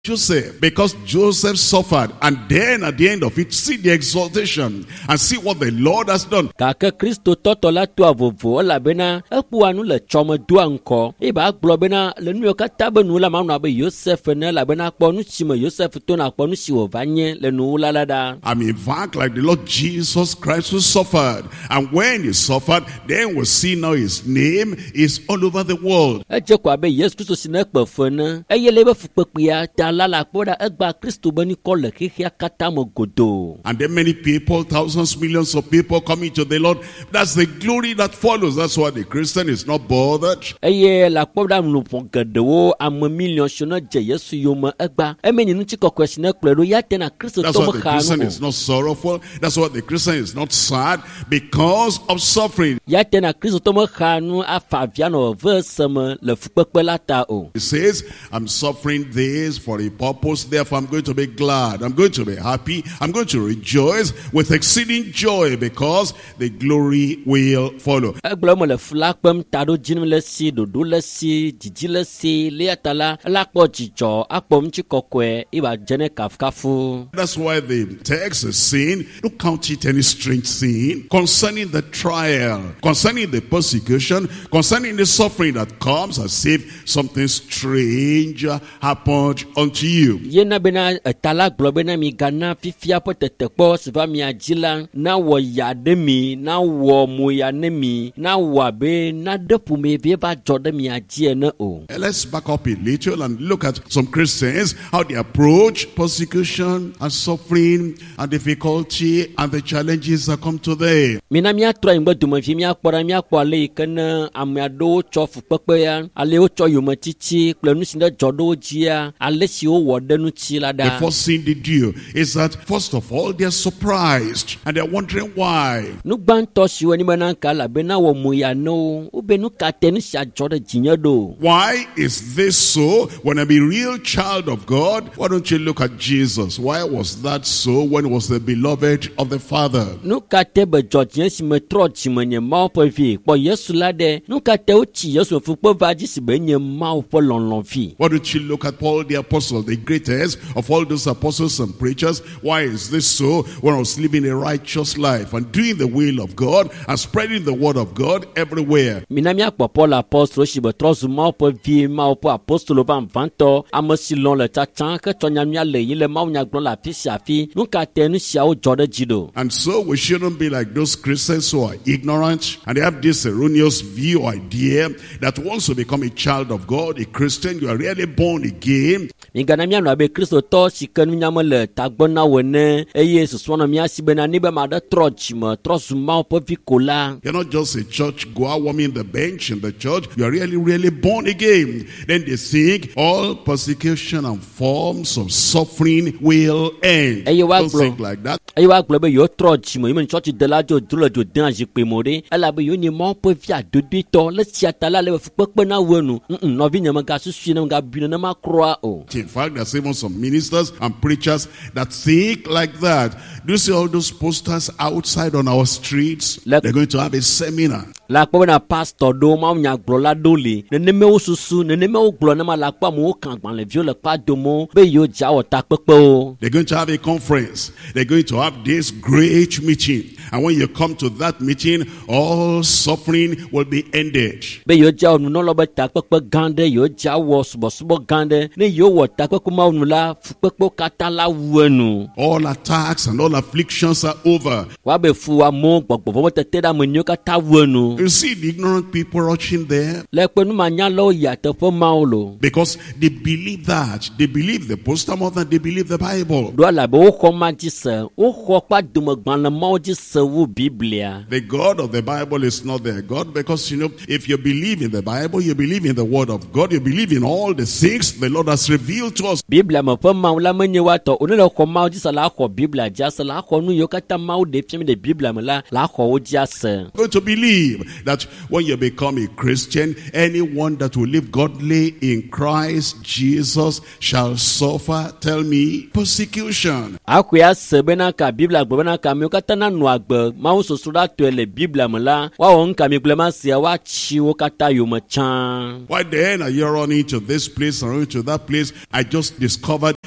Joseph, because Joseph suffered, and then at the end of it, see the exaltation and see what the Lord has done. Kaka Kristo toto la tua vovo la bena ekpuanu le chome dua nko iba glo bena le nu kata benu la manu abe Joseph ne la bena kponu chime Joseph to na kponu si ovanye le nu la lada. I mean, in fact, like the Lord Jesus Christ who suffered, and when he suffered, then we see now his name is all over the world. Eje kwa be Yesu Kristo si na kpefene eyele be fukpekpia ta la la kpoda egba Kristo beni ko le khia kata mo godo. And then many people, thousands, millions of people coming to the Lord. That's the glory that follows. That's why the Christian is not bothered. Eye la kpoda mlupon gedewo am million shona je Yesu yoma egba emeni nu chi kokwesi na kpledo ya tena Kristo That's to why mo the khanu. Christian is not sorrowful. That's why the Christian is not sad, because of suffering. Ya tena Kristo to mo khanu afavia no verse me le fukpekpe la ta o. He says, I'm suffering this for a purpose, therefore I'm going to be glad, I'm going to be happy, I'm going to rejoice with exceeding joy, because the glory will follow. Egblemo le flakpem tado jinim le si dodo le si jiji le si le atala la kpo jijo akpom chi kokwe iba jene kafkafu. That's why the text is saying, don't count it any strange thing concerning the trial, concerning the persecution, concerning the suffering that comes, as if something strange happened unto you. Yena bena tala globena mi gana fifia potete kpo siva mi ajila na wo yademi na wo moyanemi na wabe na depu me vie ba jode mi ajie na o. Let's back up a little and look at some Christians, how they approach persecution and suffering and difficulty and the challenges that come to them. Mina mi atra imba duma fi mi akpora mi akpole kana amado chofu pepe ya ale o cho yoma chichi plenu sinda jodo jia ale si o wodenu chi la The da. first thing they do is that, first of all, they're surprised and they're wondering why. Nu gbanto si woni bana kala bena wo moya no u benu katenu sha jode jinya do. Why is this so? When I'm a real child of God, why don't you look at Jesus? Why was that so when he was the beloved of the Father? Nu kate be jodje si me tro chi menye ma po vi po Yesu la de nu kate o chi Yesu fu po va ji si be nye ma po lon fi. Why don't you look at Paul the apostle, the greatest of all those apostles and preachers? Why is this so when I was living a righteous life and doing the will of God and spreading the word of God everywhere? Minami akpo Paul apostle si be trozu ma po vi ma po apostolo van vanto amasi lon le tachan ke tonya mi ale ile ma nya gbon la fi safi nu kate nu sia o jode jido. And so we shouldn't be like those Christians who are ignorant and they have this erroneous view or idea that once you become a child of God, a Christian, you are really born again. Mingana mi anu abe Kristo to si kenu nyama le tagbona wene eye suswana mi asibena ni be ma da trochima trozu ma po vi kola. You're not just a church goer warming the bench in the church. You are really, really born again. Then they think all persecution and forms of suffering will end. Don't think like that. Ayo wa globe yo trochima imen church de la jo dulo jo dan jipe mode ala be yo ni mo po vi adodi to le siatala le fu pepe na wenu no vi nyama ga susu na ga binu na makroa o. In fact, there's even some ministers and preachers that think like that. Do you see all those posters outside on our streets? They're going to have a seminar. La kwa na pastor do ma nya glo la dole ne me o susu ne me o glo na ma la kwa mo kan gban le vi o le pa do mo be yo ja o ta pepe o. They're going to have a conference. They're going to have this great meeting. And when you come to that meeting, all suffering will be ended. Be yo ja o no lo be ta pepe gande yo ja wo subo gande ne yo wo ta pepe ma onu la pepe kata la wenu. All attacks and all afflictions are over. Wa be fu wa mo gbogbo mo tete da mo nyo kata wenu. You see the ignorant people rushing there? Le pe nu ma nya lo ya te fo ma o lo. Because they believe that. They believe the poster more than they believe the Bible. Do la be o ko ma ji se o ko pa dum gban na ma o ji se wo Biblia. The God of the Bible is not their God, because you know, if you believe in the Bible, you believe in the word of God, you believe in all the things the Lord has revealed to us. Biblia ma pa ma la menye wa to onu le ko ma o ji se la ko Biblia ja se la ko nu yo kata ma o de pim de Biblia ma la ko o ja se. Going to believe that when you become a Christian, anyone that will live godly in Christ Jesus shall suffer, tell me, persecution. Akuya sebena ka Biblia gbona ka mi kata na nu agbe ma o so da to le Biblia ma la wa won ka mi glema sia wa chi wo kata yo ma chan. Why then are you running to this place and running to that place? I just discovered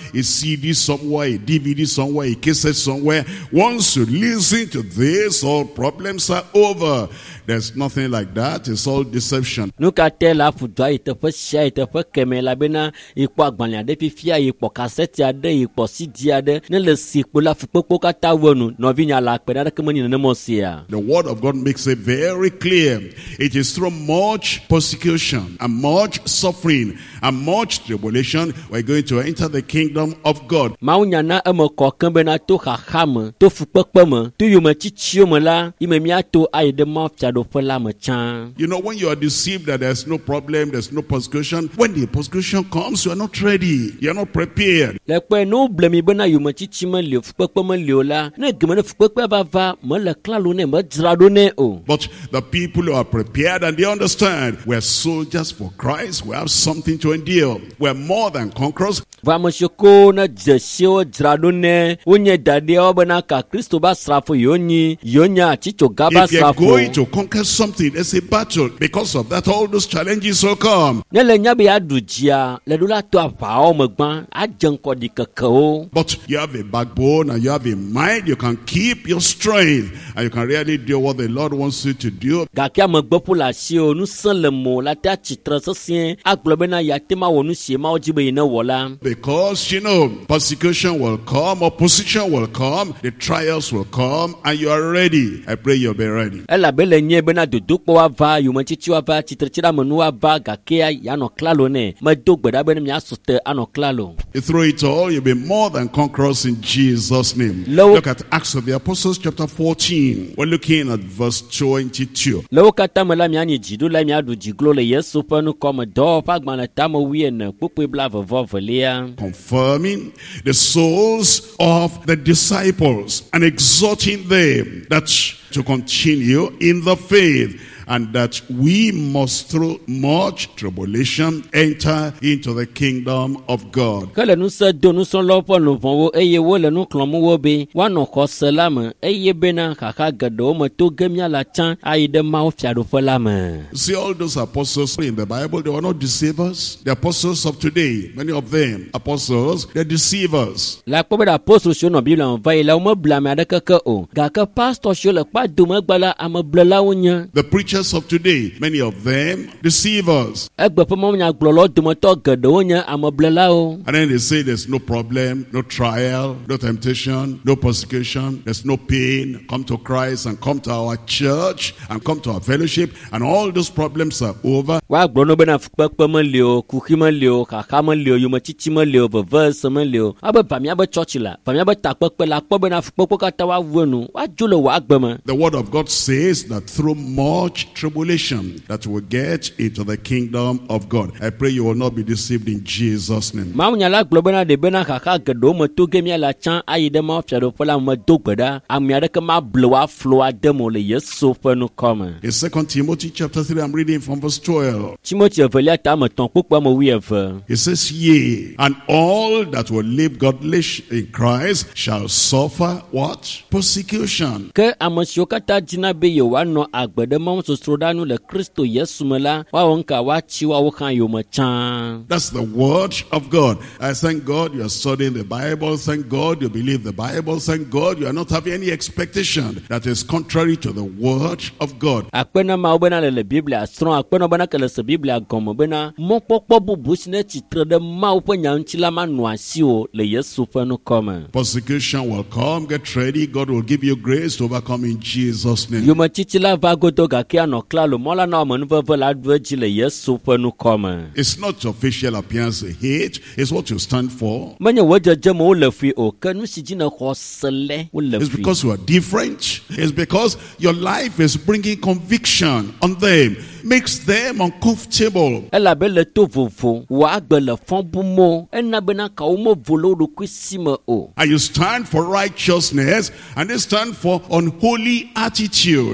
a CD somewhere, a DVD somewhere, a cassette somewhere. Once you listen to this, all problems are over. There's nothing like that. It's all deception. Nukatela fudwa itepe sia itepe kemela bena ikpo agbanya ade fifia ikpo cassette ade ikpo CD ade ne le sikpo la fukpo kata wonu novinya la peda de kemani ne mosia. The word of God makes it very clear. It is through much persecution and much suffering and much tribulation we're going to enter the kingdom of God. Maunya na emoko kembena to khaham to fukpekpeme to yuma chichioma la imemia to aide mafia do fela machan. You know, when you are deceived that there's no problem, there's no persecution, when the persecution comes, you are not ready. You are not prepared. Lekwe no blemi bena yuma chichima le fukpekpeme le la ne gemene fukpekpe bava me le klalo ne me drado ne o. But the people who are prepared and they understand we're soldiers for Christ, we have something to endure. We're more than conquerors. Vamashoko na jesio drado ne unye dade obana ka Kristo ba srafo yonya chicho gaba If you're srafo. going to conquer something, there's a battle. Because of that, all those challenges will come. Nele nyabe ya dujia le dula to apao megban ajenko di kakao. But you have a backbone and you have a mind. You can keep your strength and you can really do what the Lord wants you to do. Gakia megbopu la sio nu san le mo la ta chitra sosien aglobena ya tema wonu shema ojibe ina wola. Because, you know, persecution will come, opposition will come, the trials will come, and you are ready. I pray you'll be ready. Ela bele nye bena dudukpo wa va yuma chichi wa va chitrachira menu wa va gakia ya no klalo ne medogbeda bena mya sote ano klalo. Through it all, you'll be more than conquerors in Jesus' name. Lo- Look at Acts of the Apostles chapter 14. We're looking at verse 22. Lo kata mela mya ni jidu la mya du jiglo le yesu panu kome do pagman le tamo wie ne pupu bla vovelia. Confirming the souls of the disciples and exhorting them that to continue in the faith, and that we must through much tribulation enter into the kingdom of God. Kele nu se do nu son lopo nu vonwo eye wo le nu klomu wo be wa no ko selame eye bena kaka gado mo to gemia la chan aide ma o fiado felame. See, all those apostles in the Bible, they were not deceivers. The apostles of today, many of them, apostles, they're deceivers. La ko be da apostle sho no biblia on vai la mo blame ade keke o ga ka pastor sho le pa do mo gbala am blela wonya. The preachers of today, many of them, deceivers. Egbe pe mo nya glolo do mo to gado wonya am blela o. And then they say there's no problem, no trial, no temptation, no persecution, there's no pain. Come to Christ and come to our church and come to our fellowship, and all those problems are over. Wa gboro be na fukpekpe mo le o kuki mo le o kaka mo le o yuma chichi mo le o verse mo le o abe pamia be church la pamia be takpekpe la kpo be na fukpekpe kata wa wonu wa jolo wa gbema. The word of God says that through much tribulation that will get into the kingdom of God. I pray you will not be deceived in Jesus' name. Maunya la globena de bena kaka gado mo to gemia la chan ayi de ma fiado fola mo dogbeda amia de ke ma blowa flowa demo le yesu fenu come. In 2 Timothy chapter 3, I'm reading from verse 12. Timothy velia ta mo ton pukpa mo wi eve. It says, yea, and all that will live godly in Christ shall suffer what? Persecution. Ke amosio kata jina be yo wa no agbede mo so strodanu le Kristo yesu mela wa wonka wa chi wa wo kan yo mo chan. That's the word of God. I thank God you are studying the Bible. Thank God you believe the Bible. Thank God you are not having any expectation that is contrary to the word of God. Akpena ma obena le Biblia strong akpena bana kele se Biblia gomo bena mo pokpo bubu sine chitre de ma opo nyanchila ma no asio le yesu fenu come. Persecution will come. Get ready. God will give you grace to overcome in Jesus' name. Yo ma chichila va godo ga kia no klalo mola na mo nve la dweji le yesu fenu come. It's not your facial appearance they hate. It's what you stand for. Manya wajaje mo le fi o kanu sijina ko sele wo le It's fi. because you are different. It's because your life is bringing conviction on them. Makes them uncomfortable. Ela be le to vovo wa agbe le fon bu mo ena bena ka o mo volo do kwisime o. And you stand for righteousness and they stand for unholy attitude.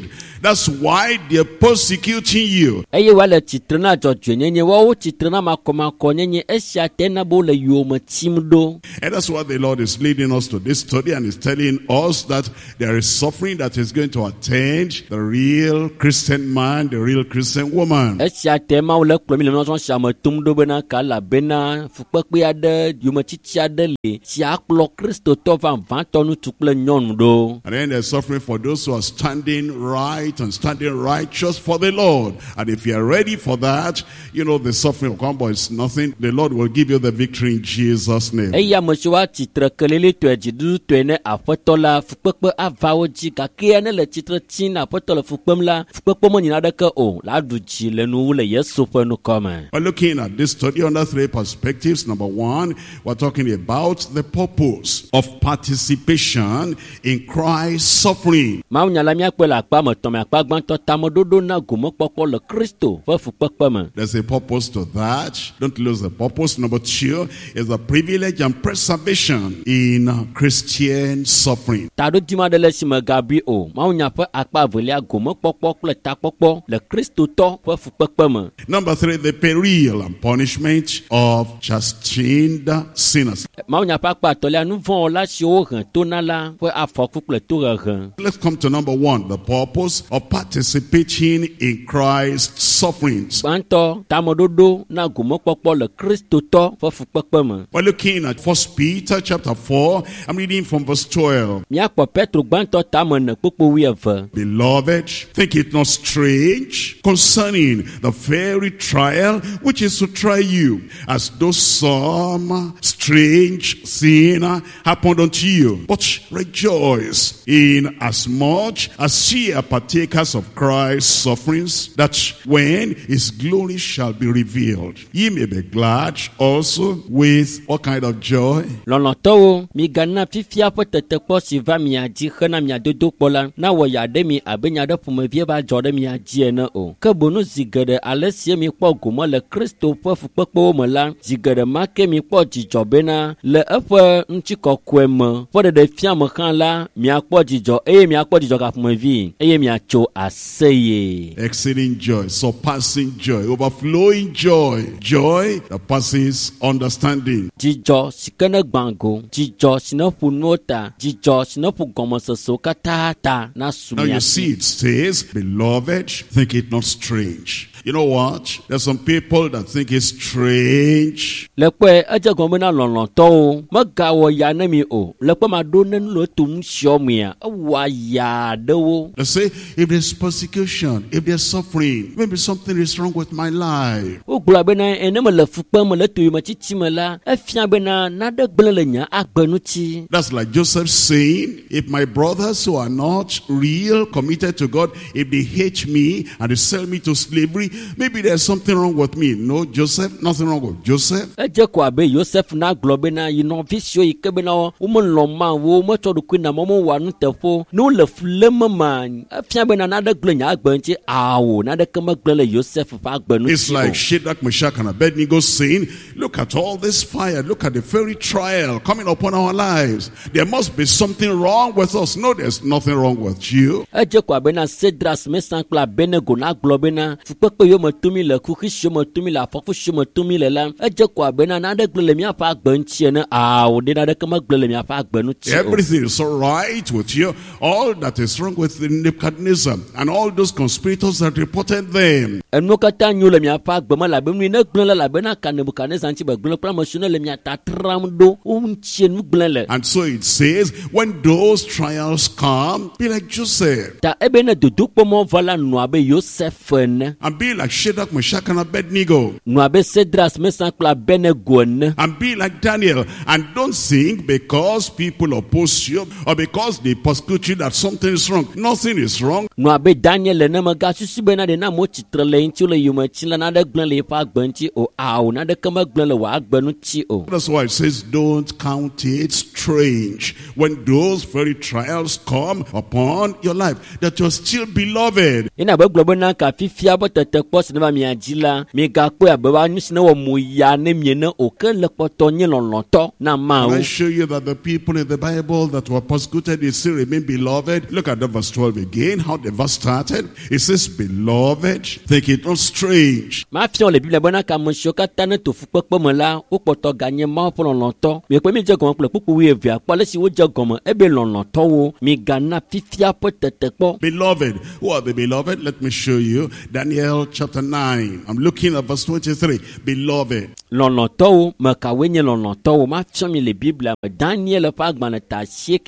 That's why they're persecuting you. eye wale tsitre na dzɔdzɔe nyenye wɔwo tsitre na makɔmakɔ nyenye esia te na bo le yome tsim ɖo. And that's why the Lord is leading us to this study and is telling us that there is suffering that is going to attend the real Christian man, the real Christian woman. Esia te ma wole kplɔ mi le nɔsɔn sia me tum ɖo bena ka elabena fukpekpe aɖe yometsitsi aɖe le si akplɔ kristotɔ vavãtɔ ŋutsu kple nyɔnu ɖo. And then there's suffering for those who are standing right and standing righteous for the Lord. And if you are ready for that, you know the suffering will come, but it's nothing. The Lord will give you the victory in Jesus' name. Eya me si wa tsitre kelele tɔe dziɖuɖu tɔe ne aƒetɔ la fukpekpe ava wo dzi gake ne le tsitre tsi na aƒetɔ le fukpem la fukpekpe menyina ɖeke o la ɖu dzi le nuwu le Yesu ƒe nukɔme. We're looking at this study under three perspectives. Number one, we're talking about the purpose of participation in Christ's suffering. Mawu nya la míakpɔe le akpa me tɔme akpa gbãtɔ tameɖoɖo na gomekpɔkpɔ le Kristo ƒe fukpekpe me. There's a purpose to that. Don't lose the purpose. Number two is the privilege and preservation in Christian suffering. Taɖo dima ɖe le si me gabi o. Mawu nya ƒe akpa evelia gomekpɔkpɔ kple takpɔkpɔ le Kristotɔ ƒe fukpekpe me. Number three, the peril and punishment of chastened sinners. Mawu nya ƒe akpa etɔ̃lia nu vɔ̃ la siwo hẽ to na la ƒe afɔku kple tohehe. Let's come to number one, the purpose of participating in Christ's sufferings. Gbãtɔ tameɖoɖo na gomekpɔkpɔ le Kristotɔ ƒe fukpekpe me. We're looking at 1 Peter chapter 4. I'm reading from verse 12. Míakpɔ Petro gbãtɔ tame ne kpokpo 12. Beloved, think it not strange concerning the very trial which is to try you, as though some strange sin happened unto you. But rejoice in as much as ye are partakers of Christ's sufferings, that when his glory shall be revealed, ye may be glad also with what kind of joy? Lɔlɔ̃tɔwo, migana fifia ƒe tetekpɔ si va mia dzi hena mia dodo kpɔ la, na wɔ ya ɖe mi abe nya ɖe ƒomevie va dzɔ ɖe mia dzi ene o. Ke bono zi geɖe ale sie mikpɔ gome le Kristo ƒe fukpekpewo me la, zi geɖe ma ke mikpɔ dzidzɔ bena le eƒe ŋutikɔkɔe me ƒe ɖeɖefia me hã la, miakpɔ dzidzɔ eye miakpɔ dzidzɔ gaƒomevi eye miatso aseye. Exceeding joy, surpassing joy, overflowing joy, joy that passes understanding. Dzidzɔ si ke ne gbã go, dzidzɔ si ne ƒo nuwo ta, dzidzɔ si ne ƒo gɔmesesewo katã ta na su Now you mia see si. it says, beloved, think it not strange. You know what? There's some people that think it's strange. Le kpe edze gɔme na lɔlɔ̃tɔwo megawɔ ya ne mi o. Le kpe ma ɖo ne nu le tom siɔ mea ewɔ ya ɖewo. They say, if there's persecution, if there's suffering, maybe something is wrong with my life. Wogblɔ bena ene me le fukpe me le toyome tsitsi me la efia bena naɖe gblẽ le nye agbe ŋuti. That's like Joseph saying, if my brothers who are not real, committed to God, if they hate me and they sell me to slavery, maybe there's something wrong with me. No, Joseph, nothing wrong with Joseph. Edze ko abe Yosef na gblɔ bena yi nɔvi siwo yi ke bena womelɔ̃ ma wo metsɔ ɖokui na mɔmɔwɔa nuteƒo ne wole fuleme ma efia bena naɖe gblẽ nye agbe ŋuti awo naɖeke megblẽ le Yosef ƒe agbe It's ŋuti like o. Shadrach, Meshach, and Abednego saying, look at all this fire, look at the very trial coming upon our lives. There must be something wrong with us. No, there's nothing wrong with you. Edze ko abena Sedras, Mesan kple Abednego na gblɔ bena fukpekpe yiwo me tumi le kuxi siwo me tumi le afɔku siwo me tumi le la edze ko abena naɖe gblẽ le míaƒe agbe ŋuti ene awo ɖe naɖeke megblẽ le míaƒe agbe ŋuti o. Everything is all right with you. All that is wrong with Nebuchadnezzar and all those conspirators that reported them. Enuwo katã nyo le míaƒe agbe me labena nu ne gblẽ le labena ka Nebukadnezar ŋuti begblẽ kple ame siwo ne le mia tatram ɖo wo ŋutie nu gblẽ le. And so it says, when those trials come, be like Joseph. Ta ebe ne dodokpɔmɔ va la nɔ abe Yosef ene. And be like Shadrach, Meshach, and Abednego. Nɔ abe Sedras, Mesan kple Abednego ene. And be like Daniel. And don't think because people oppose you or because they persecute you that something is wrong. Nothing is wrong. Nɔ abe Daniel ene megasusu bena ɖe na mo tsitre le ŋuti le yome tsi le nane gblẽ le eƒe agbe ŋuti o awo naneke megblẽ le wò agbe ŋuti o. That's why it says, don't count it strange when those very trials come upon your life, that you're still beloved. Yina be gblɔ bena kafifia be tete kpɔ si ne va mia dzi la, miegakpɔe abe nu si ne wɔ mo ya ne mie ne o ke le kpɔtɔ nye lɔlɔtɔ na Mawu. Can I show you that the people in the Bible that were persecuted, they still remain beloved? Look at the verse 12 again, how the verse started. It says, beloved, think it not strange. Ma fia le Biblia bena ka mesiwo katã ne to fukpekpe me la, wo kpɔtɔ ganye Mawu ƒe lɔlɔtɔ. Miekpe mi dze gɔme kple kpukpu wi evea kpɔ ale si wodze gɔme ebe lɔlɔtɔwo migana fifia ƒe tete kpɔ. Beloved, who are the beloved? Let me show you. Daniel chapter 9. I'm looking at verse 23. Beloved. Lɔlɔtɔwo mekawoe nye lɔlɔtɔwo. Ma fia mi le Biblia me Daniel ƒe agbalẽ ta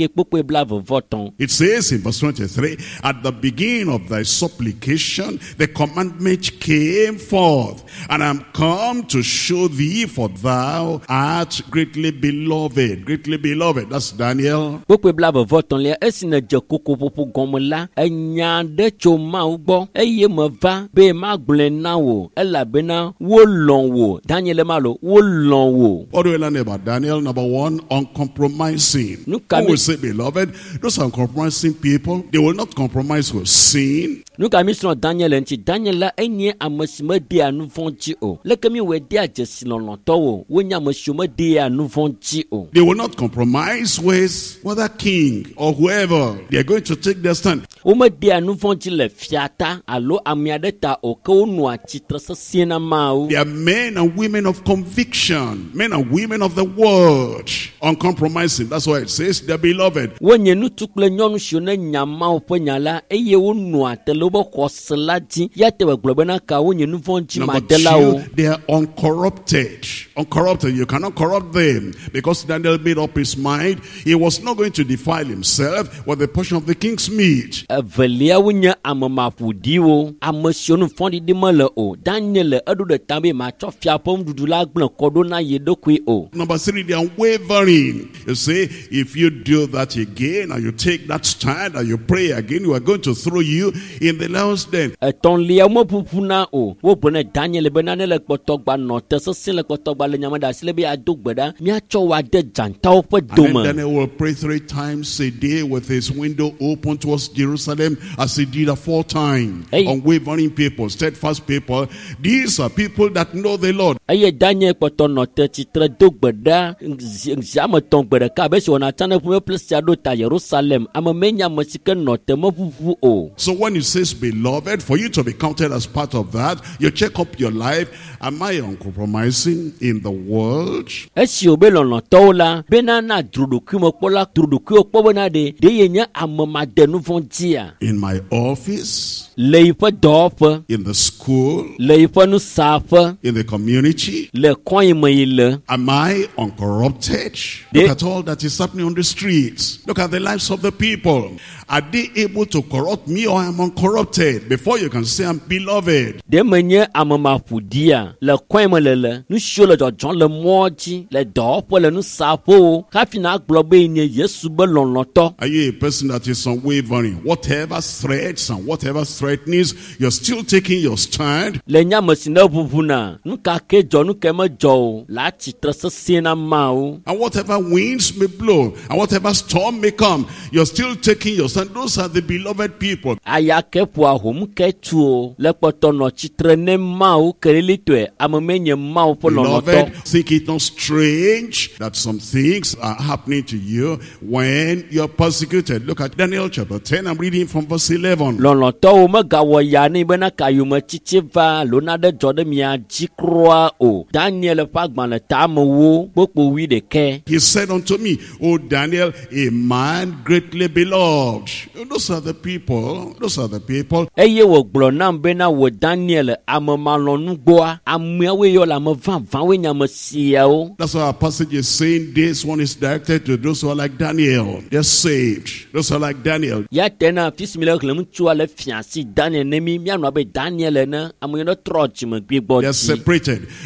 9:23. It says in verse 23, at the beginning of thy supplication, the commandment came forth, and I am come to show thee, for thou art greatly beloved. Greatly beloved. That's Daniel. 9:23 lia esi ne dze kokoƒoƒo gɔme la, enya ɖe tso Mawu gbɔ, eye meva be magblɔe na wò, elabena wolɔ̃ wò. Daniel malo, wolɔ̃ wò. What do we learn about Daniel? Number one, uncompromising. Who will say beloved? Those uncompromising people, they will not compromise with sin. Nuka mi srɔ̃ Daniel ŋuti. Daniel la enye ame si medea nu vɔ̃ dzi o. Leke mi wɔ dea dzesi lɔlɔtɔwo, wonye ame siwo medea nu vɔ̃ dzi o. They will not compromise with whether king or whoever. They are going to take their stand. Womedea nu vɔ̃ dzi le fiata alo ame aɖe ta o, ke wonɔa tsitre sesĩe na Mawu. They are men and women of conviction, men and women of the word, uncompromising. That's why it says they're beloved. Wonye ŋutsu kple nyɔnu siwo ne nya Mawu ƒe nya la, eye wonɔa te le wobe xɔse la dzi. Ya te gblɔ bena ka wonye nu vɔ̃ dzi madelawo. They are uncorrupted. Uncorrupted. You cannot corrupt them, because Daniel made up his mind. He was not going to defile himself with the portion of the king's meat. Evelia wonye ame maƒoɖiwo, ame siwo nu vɔ̃ ɖiɖi mele o. Daniel eɖo ɖe ta be matsɔ fia ƒe nuɖuɖu la gblẽ kɔ ɖo na ye ɖokui o. Number 3, they are unwavering. You say, if you do that again, and you take that stand, and you pray again, we are going to throw you in the lion's den. Etɔ̃lia meƒuƒuna o. Wogblɔ ne Daniel bena ne le kpɔtɔgba nɔ te sesẽ le kpɔtɔgba le nyame ɖe asi le be ado gbe ɖa, míatsɔ wo ade dzantawo ƒe And dome. then Daniel will pray 3 times a day with his window open towards Jerusalem, as he did aforetime. Unwavering people, steadfast people. These are people that know the Lord. Eye Daniel kpɔtɔ nɔ te tsitre do gbe ɖa ziame tɔ̃ gbe ɖeka be si wɔna tsã ne ƒume ple sia ɖo ta Yerusalem. Ame menye ame si ke nɔ te meƒuƒu o. So when it says beloved, for you to be counted as part of that, you check up your life. Am I uncompromising in the world? Esi wo be lɔlɔtɔwo la, bena na druɖokui me kpɔ la, druɖokui kpɔ bena ɖe ye nye ame made nu vɔ̃ dzia. In my office, le yiƒe dɔwɔƒe, in the school, le yiƒe nusaƒe, in the community, le kɔnyi me yi le. am I uncorrupted? Look at all that is happening on the streets. Look at the lives of the people. Are they able to corrupt me, or am I uncorrupted? Before you can say I'm beloved. De menye ame maƒoɖia le kɔnyi me le nu siwo le dzɔdzɔm le mɔ dzi le dɔwɔƒe le nusaƒewo hafi na agblɔ be nye Yesu be lɔlɔtɔ. Are you a person that is unwavering? Whatever threats and whatever threatenings, you're still taking your stand. Le nyame si ne ʋuʋuna, nu ka ke dzɔ nu ke medzɔ o, la tsitre sesĩe na Mawu. And whatever winds may blow, and whatever storm may come, you're still taking your stand. Those are the beloved people. Aya ke ƒoa hom ke tu o, le kpɔtɔ nɔ tsitre ne Mawu kelilitɔe, ame menye Mawu ƒe lɔlɔtɔ. Beloved, think it not strange that some things are happening to you when you're persecuted. Look at Daniel chapter 10. I'm reading from verse 11. Lɔlɔtɔwo megawɔ ya ne bena kayome tsitsi va lona ɖe dzɔ ɖe mia dzi kroa o. Daniel ƒe agbalẽ tamewo kpokpo 11. He said unto me, O Daniel, a man greatly beloved. Those are the people. Those are the people. Eye wògblɔ nam bena wò Daniel ame malɔnugboa, ameawoe yɔ le ame vavãwoe nye ame siawo. That's why our passage is saying this one is directed to those who are like Daniel. They're saved. Those who are like Daniel. Ya tena fi si mi le xlẽm tsoa le fiasi Daniel ne mi mianɔ be Daniel ene ame yɔ trɔ dzimegbe gbɔ They're dzi. separated.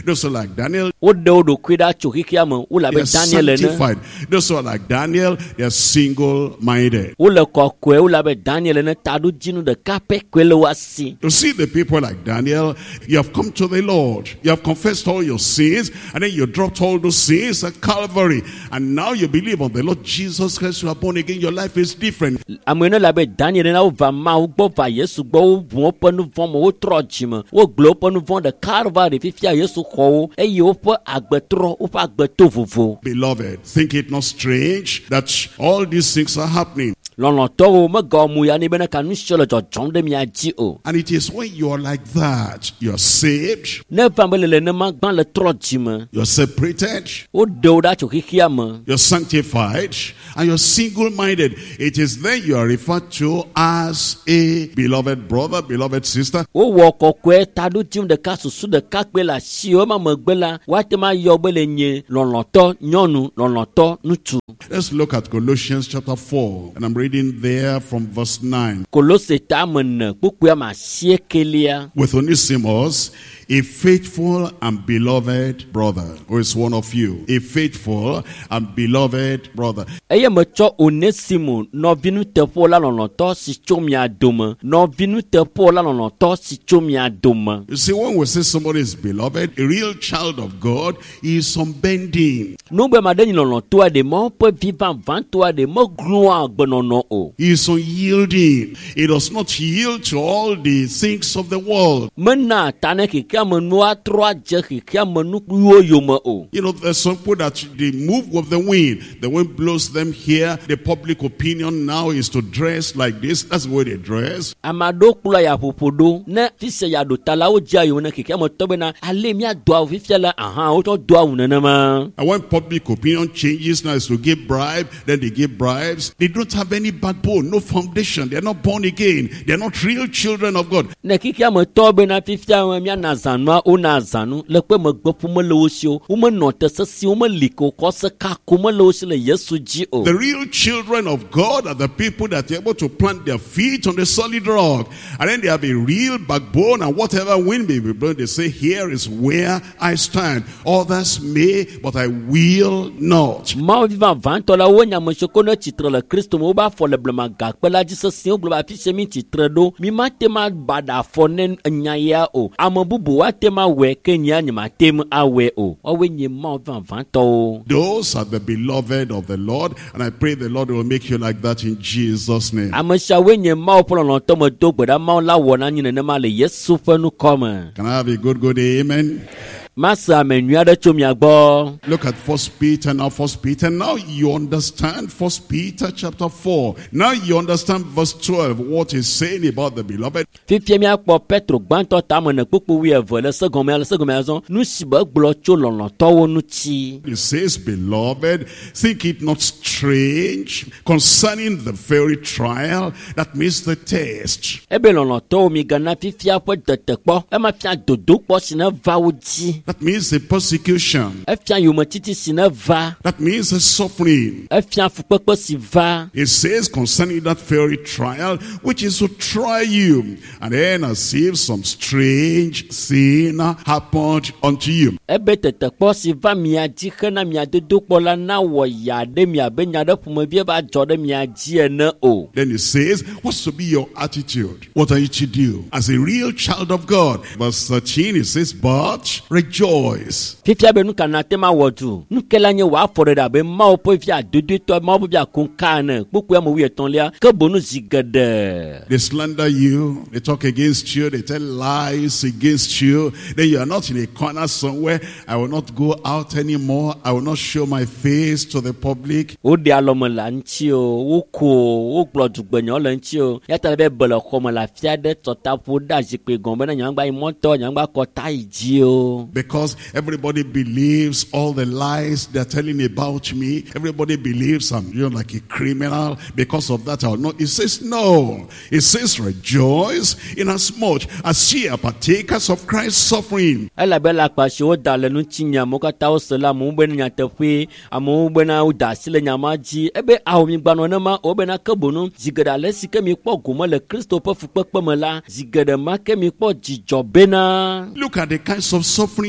Those who are like Daniel, wo de wo ɖokui ɖa tso xixia me wo le they abe are Daniel ene. sanctified. Those who are like Daniel, they are single-minded. Wo le kɔkɔe wo le abe Daniel ene taɖodzinu ɖeka pɛ koe le wo asi. You see the people like Daniel, you have come to the Lord, you have confessed all your sins, and then you dropped all those sins at Calvary, and now you believe on the Lord Jesus Christ, you are born again, your life is different. Ame ene le abe Daniel ene wo va Mawu gbɔ va Yesu gbɔ wo bu woƒe nu vɔ me wo trɔ dzime wo gblɔ woƒe nu vɔ ɖe Calvary fifia Yesu xɔ wo eye woƒe agbetrɔ woƒe agbeto vovo. Beloved, think it not strange that all these things are happening. Lɔlɔtɔwo megawɔ mu ya ne bena ka nu sio le dzɔdzɔm ɖe mia dzi o. And it is when you are like that, you are saved, Ne va be le nenema gbã le trɔ dzime you are separated, wo ɖe wo ɖa tso xixia me. you're sanctified, and you're single-minded. It is then you are referred to as a beloved brother, beloved sister. Wowɔ kɔkɔe taɖodzinu ɖeka susu ɖeka kpe le asi wo ma megbe la woate ma yɔ be le nye lɔlɔtɔ nyɔnu lɔlɔtɔ ŋutsu. Let's look at Colossians chapter 4, and I'm reading there from verse 9. Kolose ta me ne kpukpua ma sie kelia. With Onesimus, a faithful and beloved brother, who is one of you, a faithful and beloved brother. Eye metsɔ Onesimo nɔvinu teƒo la lɔlɔtɔ si tso mia dome. Nɔvinu teƒo la lɔlɔtɔ si tso mia dome. You see, when we say somebody is beloved, a real child of God, he is unbending. Nugbe ma ɖe nyi lɔlɔtɔa ɖe me woƒe vi vavãtɔa ɖe meglɔa agbenɔnɔ o. He is unyielding. He does not yield to all the things of the world. Mena ta ne xexea me nua trɔ adze xexea me nukuwo yome o. You know, there's some people that they move with the wind. The wind blows them here. The public opinion now is to dress like this. That's the way they dress. Ame aɖewo kplɔ ya ƒoƒo ɖo ne fi sia ya ɖo ta la wodze ayo ne xexea me tɔ bena ale miado awu fifia la wotsɔ do awu nenema. And when public opinion changes now is to give bribe, then they give bribes. They don't have any backbone, no foundation. They're not born again. They're not real children of God. Ne xexea me tɔ bena fifia miana zanua wona zanu le kpe megbe ƒome le wo si o. Womenɔ te sesi womeli ko kɔ se kako mele wo si le Yesu dzi o. The real children of God are the people that are able to plant their feet on the solid rock. And then they have a real backbone, and whatever wind may be blowing, they say, here is where I stand. Others may, but I will not. Mawu vivavãtɔ la wo nyametsoko ne tsitre le Kristo me wobe afɔ le blemagakpe la dzi sesẽ wo gblɔ be afi sia mi tsitre ɖo mi mate ma baɖa afɔ ne enya ya o. Ame bubu woate ma wɔe ke nye mate ma awɔe o. Woawoe nye Mawu vivavãtɔwo. Those are the beloved of the Lord, and I pray the Lord will make you like that in Jesus' name. Ame siawoe nye Mawu ƒe lɔlɔ̃tɔ me do gbe ɖa Mawu la wɔ na nyi nenema le Yesu ƒe nukɔ me. Can I have a good amen? Mase ame nyui aɖe tso mia gbɔ. Look at 1 Peter now. 1 Peter. Now you understand 1 Peter chapter 4. Now you understand verse 12, what he's saying about the beloved. Fifia miakpɔ Petro gbãtɔ tame ne kpukpu 12 le segɔmea zɔ nu si be gblɔ tso lɔlɔ̃tɔwo ŋuti. He says, beloved, think it not strange concerning the very trial, that means the test. Ebe lɔlɔ̃tɔwo mi gana fifia ƒe detekpɔ ema fia dodokpɔ si ne va wo dzi. That means the persecution. Efia yometiti si ne va. That means the suffering. Efia fukpekpe si va. It says concerning that very trial, which is to try you, and then as if some strange thing happened unto you. Ebe tetekpɔ si va mia dzi hena mia dodokpɔ la na wɔ ya ɖe mia be nya ɖe ƒomevie va dzɔ ɖe mia dzi ene o. Then it says, what's to be your attitude? What are you to do as a real child of God? Verse 13, it says, but rejoice. Fifia be nu kana te ma wɔ du. Nukela nye wɔ afɔ ɖe ɖa be Mawu ƒe via dodotɔ Mawu ƒe via konka ne kpukpu ame 13 ke bonu zi geɖe. They slander you, they talk against you, they tell lies against you. Then you are not in a corner somewhere. I will not go out anymore. I will not show my face to the public. Wo de alɔme le ŋuti o, wo ko o, wo gblɔ dzugbenya le ŋuti o. Ya ta be be le xɔme le afi aɖe tɔtaƒo da zikpui gɔm bena nyagba yi mɔtɔ nyagba kɔ ta yi dzi o. Because everybody believes all the lies they're telling about me. Everybody believes I'm like a criminal. Because of that, I'll not. It says no. It says rejoice inasmuch as ye are partakers of Christ's suffering. Ela be la kpasi wo da le ŋuti nya mo katã wo se la amewo bena nyateƒe amewo bena wo da asi le nyama dzi ebe awo mi gbanɔ ne ma wo bena ke bonu zi geɖe ale si ke mi kpɔ gome le Kristo ƒe fukpekpe me la zi geɖe ma ke mi kpɔ dzidzɔ bena. Look at the kinds of suffering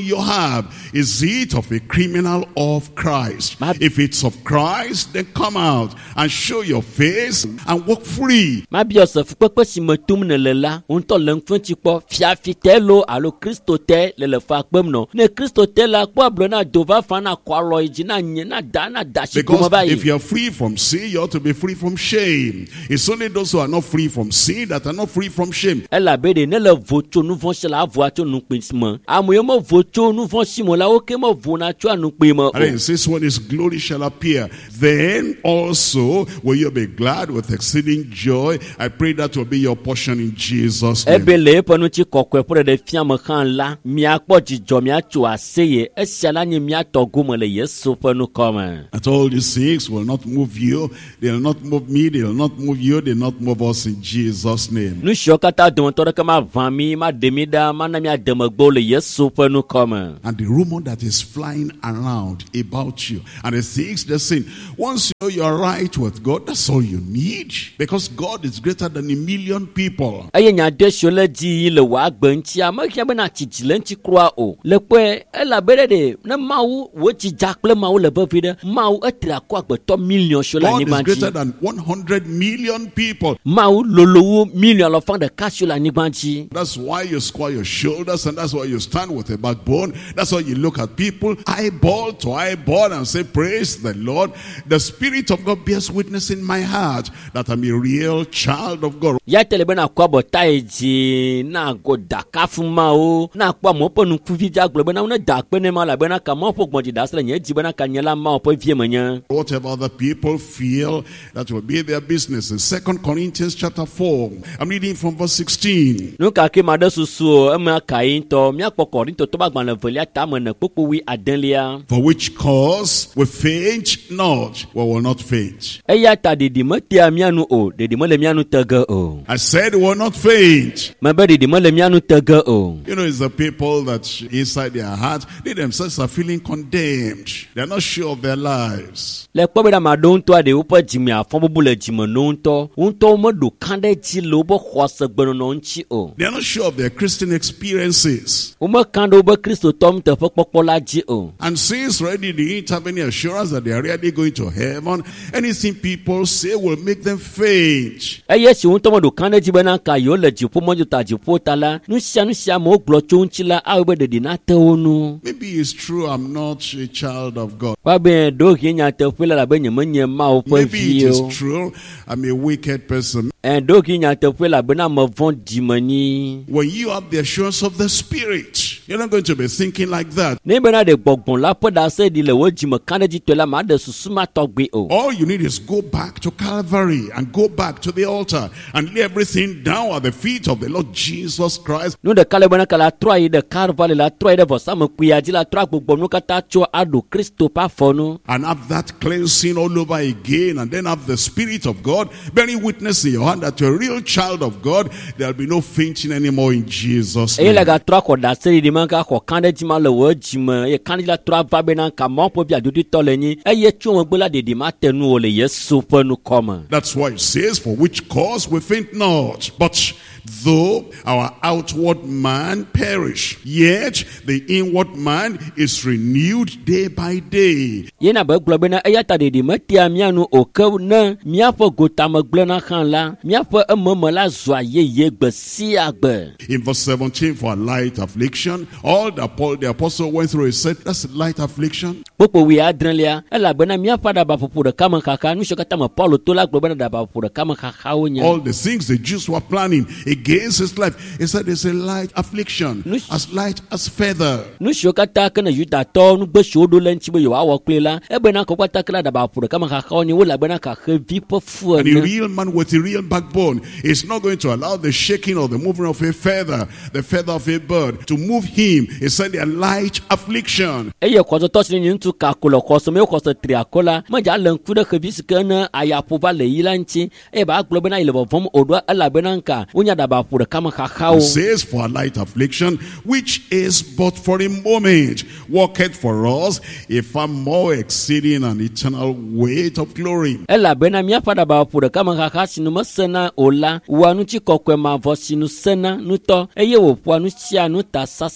you have, is it of a criminal or of Christ? If it's of Christ, then come out and show your face and walk free. Ma biose fukpekpe si me tum ne le la, unto le ngfenti kpo fiafitelo alo Kristo te le fa kpem no. Ne Kristo te la kpo ablo na dova fa na kwalo iji na nye na da shi kuma Because if bayi. you're free from sin, you ought to be free from shame. It's only those who are not free from sin that are not free from shame. Ela bede ne le vocho nu von se la vo acho nu pinsmo. Amoye mo vocho nu von simo la oke mo vo na cho anu pe mo. And then it says, when his glory shall appear, then also will you be glad with exceeding joy. I pray that will be your portion in Jesus' name. Ebele ponu chi kokwe pore de fiam kan la mi akpo jijo mi acho aseye esiala ni mi atogo mo le Yesu ponu koma. That all these things will not move you. They will not move me. They will not move you. They will not move us in Jesus' name. Nu shokata don to ka ma vami ma demida ma na mi ademagbo le Yesu ponu koma. And the rumor that is flying around about you, and the things they're saying, once you know you're right with God, that's all you need. Because God is greater than 1,000,000 people. Aye nya de shole ji le wa gbanti ama kia be na titile nti kroa o. Le pe ela bere de na mawu wo ji jakple mawu le be vide mawu etra ko agbeto million shola God ni is banji. greater than 100 million people. Mawu lolowo million lo fan de ka shola ni banji. That's why you square your shoulders, and that's why you stand with a backbone. That's why you look at people eyeball to eyeball and say, praise the Lord. The Spirit of God bears witness in my heart that I'm a real child of God. Ya telebe na kwa botaiji na go dakafu mawu na kwa mopo nu kuvija globe na una dakpe ne mala bena ka mopo gbondi dasle nye jibena ka nyela ma opo vie menya. Whatever other people feel, that will be their business. In 2 Corinthians chapter 4, I'm reading from verse 16. Nu ka ke made susu ema kai to mi akpo Korinto to bagban le velia tamo na popo wi adenlia. For which cause we faint not, we will not faint. Eya ta didi metia mianu o, didi mole mianu tege o. I said we will not faint. Mebe didi mole mianu tege o. You know, it's the people that inside their heart, they themselves are feeling condemned. They're not sure of their lives. Le kpo beda ma don to ade upo jimi afon bubu le jimi no nto. Unto mo do kande ji lo bo khwase gbeno no nchi o. They're not sure of their Christian experiences. Umo kande ubo Kristo tom te fokpokpo la ji o. And since already they don't have any assurance that they are really going to heaven, anything people say will make them faint. Eye si unto mo do kande ji bena ka yo le ji po mo ju ta ji po tala. Nu sia mo glo cho nchi la a ube de na te onu. Maybe it's true I'm not a child of God. Wa be do ki nya te fela la be nye ma o po Maybe it vi is o. true I'm a wicked person. En do ki nya te fela be na mo von di mani. When you have the assurance of the Spirit, you're not going to be thinking like that. Ne be na de gbogbon la po da se di le wo ji mo kande ji to la ma de susu ma togbe o. All you need is go back to Calvary and go back to the altar and lay everything down at the feet of the Lord Jesus Christ. Nu de kale bena kala troi de carvalho la troi de vosa mo kuya ji la troi gbogbo nu kata cho ado Kristo pa fonu. And have that cleansing all over again, and then have the Spirit of God bearing witness in your hand that you're a real child of God. There'll be no fainting anymore in Jesus' E name. la ga troi ko da se di man ka ko kande ji ma le wo ji mo e kande la troi va bena ka mo po bia dudu to le ni e ye chu mo gbola de di ma tenu o le Yesu ponu koma. That's why it says, for which cause we faint not. But though our outward man perish, yet the inward man is renewed day by day. Ye na be glo bena e ya ta de di metia mianu o ke na mia fo gota mo gble na kan la mia fo emmo la zwa ye gbe si agbe. In verse 17, for a light affliction, all that Paul the apostle went through, he said, that's a light affliction. Popo wi adrenlia ela bena mia pada ba popo de kama kaka nu shokata ma Paulo to la glo bena da ba popo de kama kaka onya. All the things the Jews were planning against his life, he said it's a light affliction, as light as feather. Nu shokata kana yuta to nu gbe shodo lenchi bo yo awo klela e bena ko kwata kala da ba popo de kama kaka onya wo la bena ka heavy po fu. And a real man with a real backbone is not going to allow the shaking or the moving of a feather, the feather of a bird, to move him. He said a light affliction. Eye ko to sin ni ntu ka ko lo ko so me ko so triakola ma ja len ku de heavy skana aya po ba le yilanchi e ba glo bena ile bo vom odo ala bena nka unya da ba popo de kama kaka o. It says for a light affliction, which is but for a moment, worketh for us a far more exceeding and eternal weight of glory. Ela bena mia pada ba popo de kama kaka sinu masena ola wa nu chi kokwe ma vo sinu sena nu to eye wo po anu chia nu ta sasa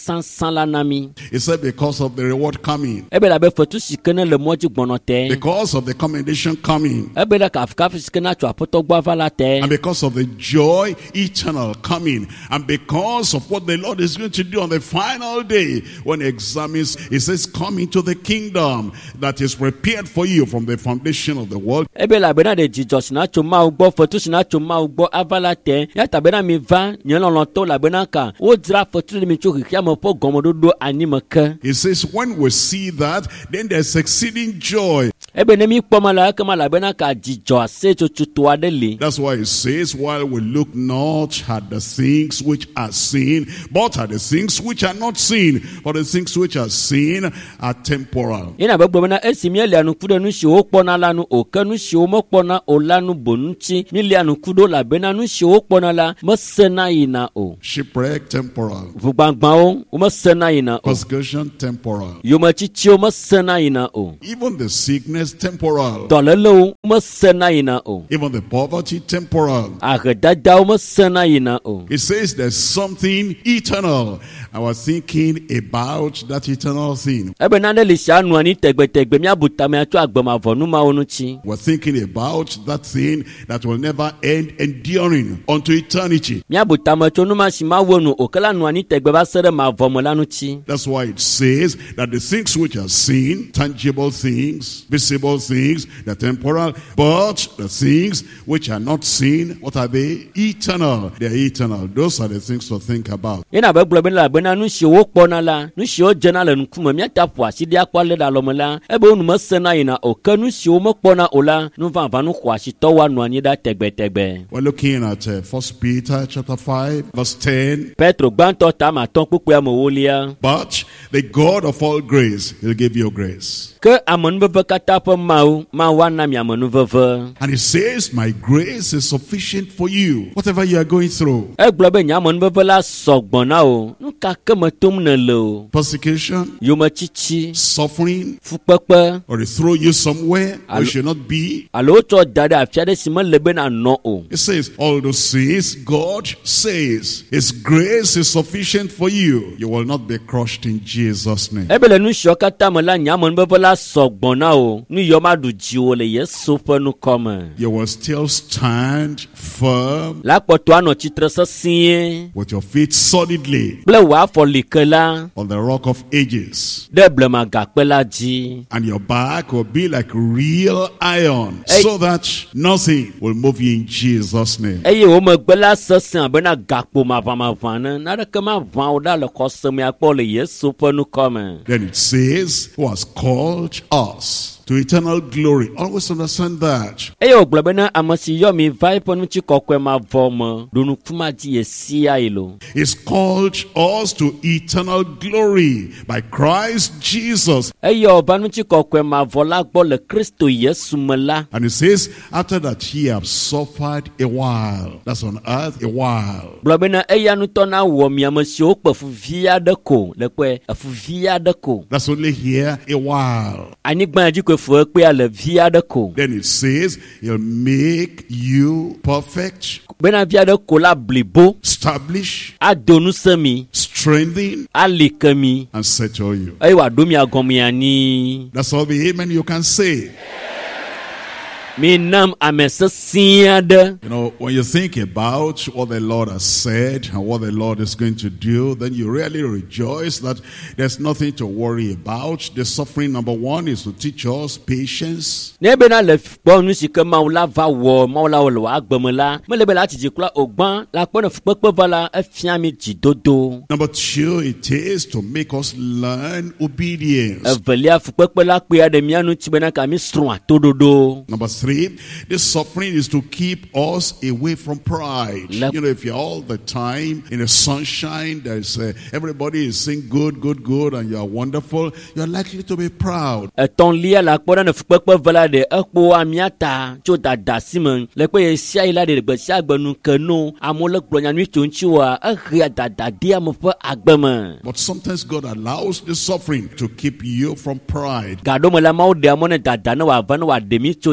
sansan la na mi. He said because of the reward coming, Ebe la be fetu sike ne le mɔdzi gbɔnɔ tɛ. because of the commendation coming, Ebe la kafi sike na tso apɔtɔ gbɔ ava la tɛ. and because of the joy eternal coming, and because of what the Lord is going to do on the final day when he examines, he says, come into the kingdom that is prepared for you from the foundation of the world. Ebe la be na de dzidzɔ si na tso mawu gbɔ fetu si na tso mawu gbɔ ava la tɛ. Yata be na mi va nye lɔlɔtɔ la be na ka wo dzra fetu le mi tso xexea me ƒe gɔmɔdodo anyi me ke. He says, when we see that, then there's exceeding joy. Ebe ne mi kpɔma la ekema la be na ka dzidzɔ ase tsotsoto aɖe li. That's why it says, while we look not at the things which are seen, but at the things which are not seen. For the things which are seen are temporal. Yina be gblɔ be na esi mi lia nuku ɖe nu siwo kpɔna la nu o, ke nu siwo mekpɔna o la nu bonu ŋuti mi lia nuku ɖo elabena nu siwo kpɔna la mesena yina o. Shipwreck, temporal. Vugbagbawo wo mesena yina o. Persecution, temporal. Yometsitsiwo mesena yina o. Even the sickness, temporal. Dɔlélewo mesena yina o. Even the poverty, temporal. Ahedadawo mesena yina o. It says there's something eternal. I was thinking about that eternal thing. Ebe nane li si anu ani tegbetegbe miabu tame atso agbemavɔ numawo ŋuti. We're thinking about that thing that will never end, enduring unto eternity. Miabu tame tso numa si ma wo nu o, ke la nu ani tegbe va se ɖe mavɔ me la ŋuti. That's why it says that the things which are seen, tangible things, visible things, they're temporal, but the things which are not seen, what are they? Eternal. They're eternal. Those are the things to think about. Yina be gblɔ be la bena nu siwo kpɔna la, nu siwo dzena le ŋkume miata ƒo asi ɖi akpɔ le ɖe alɔme la, ebe wo nu mesena yina o, ke nu siwo mekpɔna o la, nu vavã nu xɔ asitɔwo anɔ anyi ɖa tegbetegbe. We're looking at 1 Peter chapter 5, verse 10. Petro gbãtɔ ta ma atɔ kpukpua me wolia. But the God of all grace, he'll give you grace. Ke amenuveve katã ƒe Mawu ana mi amenuveve. And he says, my grace is sufficient for you, whatever you are going through. Egblɔ be nye amenuveve la sɔgbɔ na o, nu ka ke me tom nele o. Persecution, Yometsitsi, suffering, fukpekpe, or they throw you somewhere where you should not be. alo wotsɔ da ɖe afi aɖe si mele be nanɔ o. It says, all those things, God says, his grace is sufficient for you. You will not be crushed in Jesus' name. Ebe le nu siwo katã me la nye amenuveve la sɔgbɔ na o, nu yiwo maɖu dziwò le Yesu ƒe nukɔme. You will still stand firm La kpɔtɔ anɔ tsitre sesĩe with your feet solidly kple wò afɔ li ke la on the rock of ages. ɖe blemagakpe la dzi. And your back will be like real iron, so that nothing will move you in Jesus' name. Eye wo megbe la sesẽ abena gakpo maʋãmaʋã ne naneke maʋã wo ɖa le xɔseme akpɔ le Yesu ƒe nukɔme. Then it says, who has called us to eternal glory. Always understand that. Eye wògblɔ bena ame si yɔ mi va eƒe ŋutikɔkɔe mavɔ me ɖo nuku madzi yesia yi lo. He's called us to eternal glory by Christ Jesus. Eyɔ va ŋutikɔkɔe mavɔ la gbɔ le Kristo Yesu me la. And it says, after that ye have suffered a while. That's on earth, a while. Gblɔ bena eya ŋutɔ na wɔ mi ame siwo kpe fu vi aɖe ko le kpe efu vi aɖe ko. That's only here, a while. Anyigba dzi ko fu ekpea le vi aɖe ko. Then it says, he'll make you perfect, Bena vi aɖe ko la blibo, establish, ado nu se mi, strengthen, ali ke mi, and settle you. eye wòaɖo mi agɔme anyi. That's all the amen you can say. Mi nam ame sesĩ aɖe. You know, when you think about what the Lord has said and what the Lord is going to do, then you really rejoice that there's nothing to worry about. The suffering, number one, is to teach us patience. Ne bena le kpɔ nu si ke Mawu la va wɔ, Mawu la wɔ le wò agbeme la, mele be la tsitsi kura o gbã la kpɔ ne fukpekpe va la efia mi dzidodo. Number two, it is to make us learn obedience. Evelia fukpekpe la kpea ɖe mia ŋuti bena ka mi srɔ̃ atoɖoɖo. Number three, this suffering is to keep us away from pride. You know, if you're all the time in the sunshine, there's everybody is saying good, good, good, and you're wonderful, you're likely to be proud. Etɔ̃lia la kpɔ ɖe ne fukpekpe va la ɖe ekpo amiata tso dada si me le kpe ye sia yi la ɖe gbe sia gbe nu ke no amewo le gblɔ nyanu tso ŋuti woa ehea dada ɖi ame ƒe agbe me. But sometimes God allows the suffering to keep you from pride. Gaɖo me la Mawu ɖe ame ne dada ne wòava ne wòaɖe mi tso dada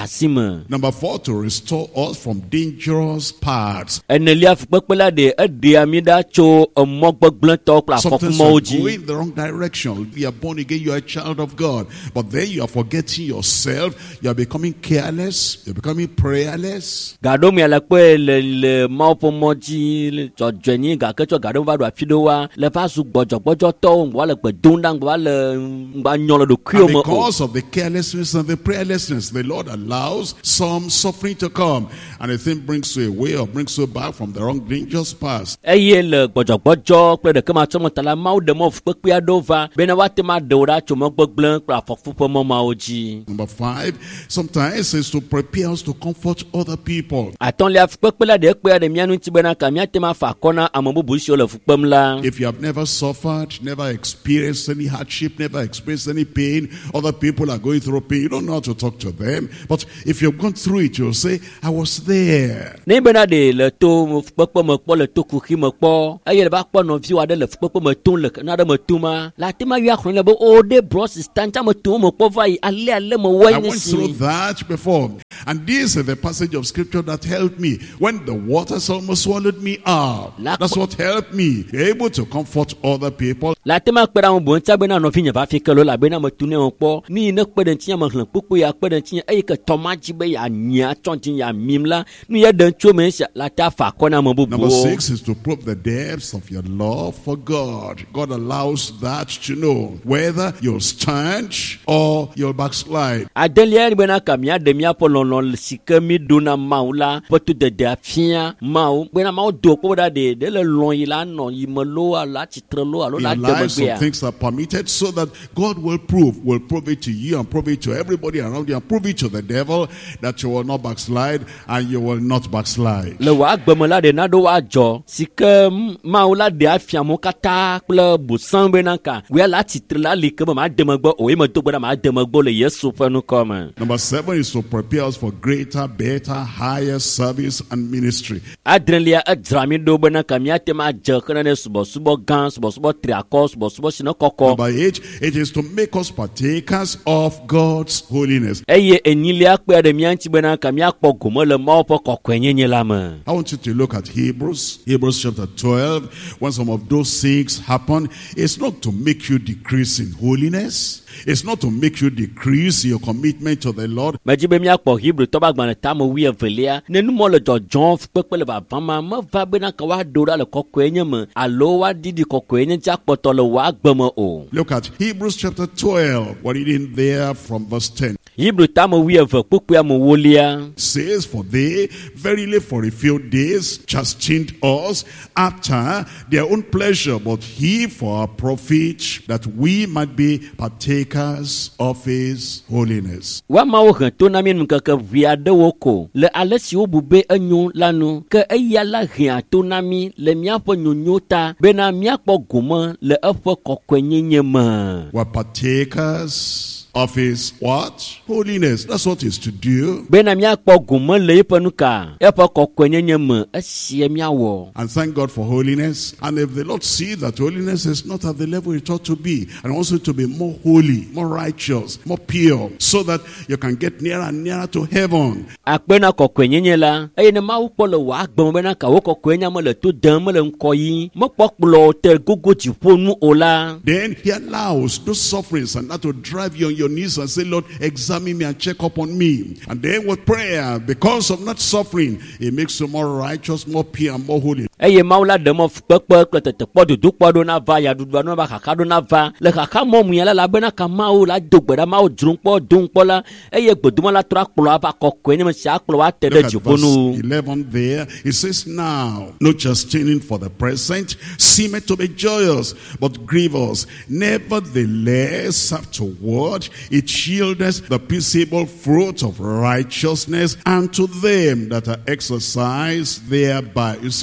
asi me. Number 4, to restore us from dangerous paths. Enelia fukpekpe la de ede ami da tso emɔ gbegblẽtɔ kple Sometimes afɔkumɔwo you're dzi. going in the wrong direction. You are born again, you are a child of God. But then you are forgetting yourself. You are becoming careless. You're becoming prayerless. Gaɖo mia le kpe le mawo ƒe mɔ dzi le dzɔdzɔe nyi gake tsɔ gaɖo va ɖo afi ɖe wa le va zu gbɔdzɔgbɔdzɔtɔwo ŋgɔ va le gbe dom ɖa ŋgɔ va le ŋgba nyɔ le ɖokuiwo And me o. because of the carelessness and the prayerlessness, the Lord allows some suffering to come. And the thing brings you away or brings you back from the wrong dangerous path. Eye le gbɔdzɔgbɔdzɔ kple ɖeke ma tsɔ me ta la mawo ɖe mɔ fukpekpe aɖewo va bena woate ma ɖewo ɖa tso mɔ gbegblẽ kple afɔku ƒe mɔ mawo dzi. Number 5, sometimes it's to prepare us to comfort other people. Atɔ̃lia fukpekpe la ɖe ekpea ɖe mía ŋuti bena ka míate ma fa akɔ na ame bubu siwo le fukpem la. If you have never suffered, never experienced any hardship, never experienced any pain, other people are going through pain, you don't know how to talk to them. But if you've gone through it, you'll say, I was there. Ne bena ɖe le to fukpekpe me kpɔ le to kuxi me kpɔ eye le va kpɔ nɔviwo aɖe le fukpekpe me tom le na ɖe me tom ma le ate ma yɔ axlẽ le be o ɖe brɔ sista ntsa me tom me kpɔ va yi ale me wɔe I nye went through si. that before. And this is the passage of scripture that helped me when the waters almost swallowed me up. That's what helped me be able to comfort other people. Le ate ma kpe ɖe ame bo ntsa bena nɔvi nye va fi ke lo elabena me tu ne wo kpɔ ni ne kpe ɖe ŋuti nye me xlẽ kpukpu ya kpe ɖe ŋuti nye eye ke tɔ ma dzi be yeanyi atsɔ ŋuti yeamim la nu ye ɖe tso me sia le ate afa akɔ na ame Number bubuwo. 6 is to probe the depths of your love for God. God allows that to know whether you'll stand or you'll backslide. Adelia ni bena ka mía ɖe míaƒe lɔlɔ̃ si ke mi do na Mawu la ƒe tudede afia Mawu bena Mawu do kpɔ ɖa ɖe le lɔ̃ yi la nɔ yi me lo alo atsitre lo alo In la your de life, some megbea. things are permitted so that God will prove it to you and prove it to everybody around you and prove it to the devil that you will not backslide and you will not backslide. Le wòa agbeme la ɖe na ɖo wòa dzɔ si ke Mawu la ɖe afia mo katã kple bosã bena ka wòya le atsitre la li ke be ma de megbe o ye me do gbe ɖa ma de megbe le Yesu ƒe nukɔ me. Number 7 is to prepare us for greater, better, higher service and ministry. Adrelia edzra mi ɖo bena ka míate ma dze xena ɖe subɔsubɔ gã subɔsubɔ triakɔ subɔsubɔ si ne kɔkɔ. Number 8, it is to make us partakers of God's holiness. Eye enyilia kpea ɖe mía ŋuti bena ka míakpɔ gome le Mawu ƒe kɔkɔenyenye la me. I want you to look at Hebrews chapter 12. When some of those things happen, it's not to make you decrease in holiness. It's not to make you decrease your commitment to the Lord. Medzi be míakpɔ Hebrew tɔ be agbalẽ tame 12 ne numɔ le dzɔdzɔm kpekpe le vava ma meva bena ka woaɖo ɖa le kɔkɔenye me alo woaɖiɖi kɔkɔenye ŋuti akpɔtɔ le wòa agbe me o. Look at Hebrews chapter 12. We're reading there from verse 10. Hebrew tame 12 kpukpua me 8. It says, for they verily for a few days chastened us after their own pleasure, but he for our profit, that we might be partakers of his holiness. Wa Mawu he to na mí ŋkeke ʋui aɖewo ko le ale si wobu be enyo la nu ke eya la hea to na mí le míaƒe nyonyo ta bena míakpɔ gome le eƒe kɔkɔenyenye me. We're partakers of his what? Holiness. That's what he's to do. Bena míakpɔ gome le eƒe nu ka eƒe kɔkɔenyenye me esie míawɔ. And thank God for holiness. And if the Lord sees that holiness is not at the level it ought to be, and wants you to be more holy, more righteous, more pure, so that you can get nearer and nearer to heaven. Akpena kɔkɔenyenye la eye ne Mawu kpɔ le wòa agbe me bena ka wo kɔkɔenya me le to dem me le ŋkɔ yi mekpɔ kplɔ te gogo dziƒo nu o la. Then he allows those sufferings and that to drive you on your knees and say, Lord, examine me and check up on me. And then with prayer, because of not suffering, it makes you more righteous, more pure, and more holy. Eye Mawu la ɖe mɔ kpekpe kple tetekpɔ dodokpɔ ɖo na va yaɖuɖua no va xaxa ɖo na va le xaxa mɔ mu ya la bena ka Mawu la do gbe ɖa Mawu dzrom kpɔ dom kpɔ la eye gbedoma la trɔ akplɔ ava kɔkɔe ne me si akplɔ wa te ɖe Look at dziƒo nu. verse 11 there. It says, now, no chastening for the present seemeth to be joyous, but grievous. Nevertheless, afterward, it yieldeth the peaceable fruit of righteousness unto them that are exercised thereby. You see what the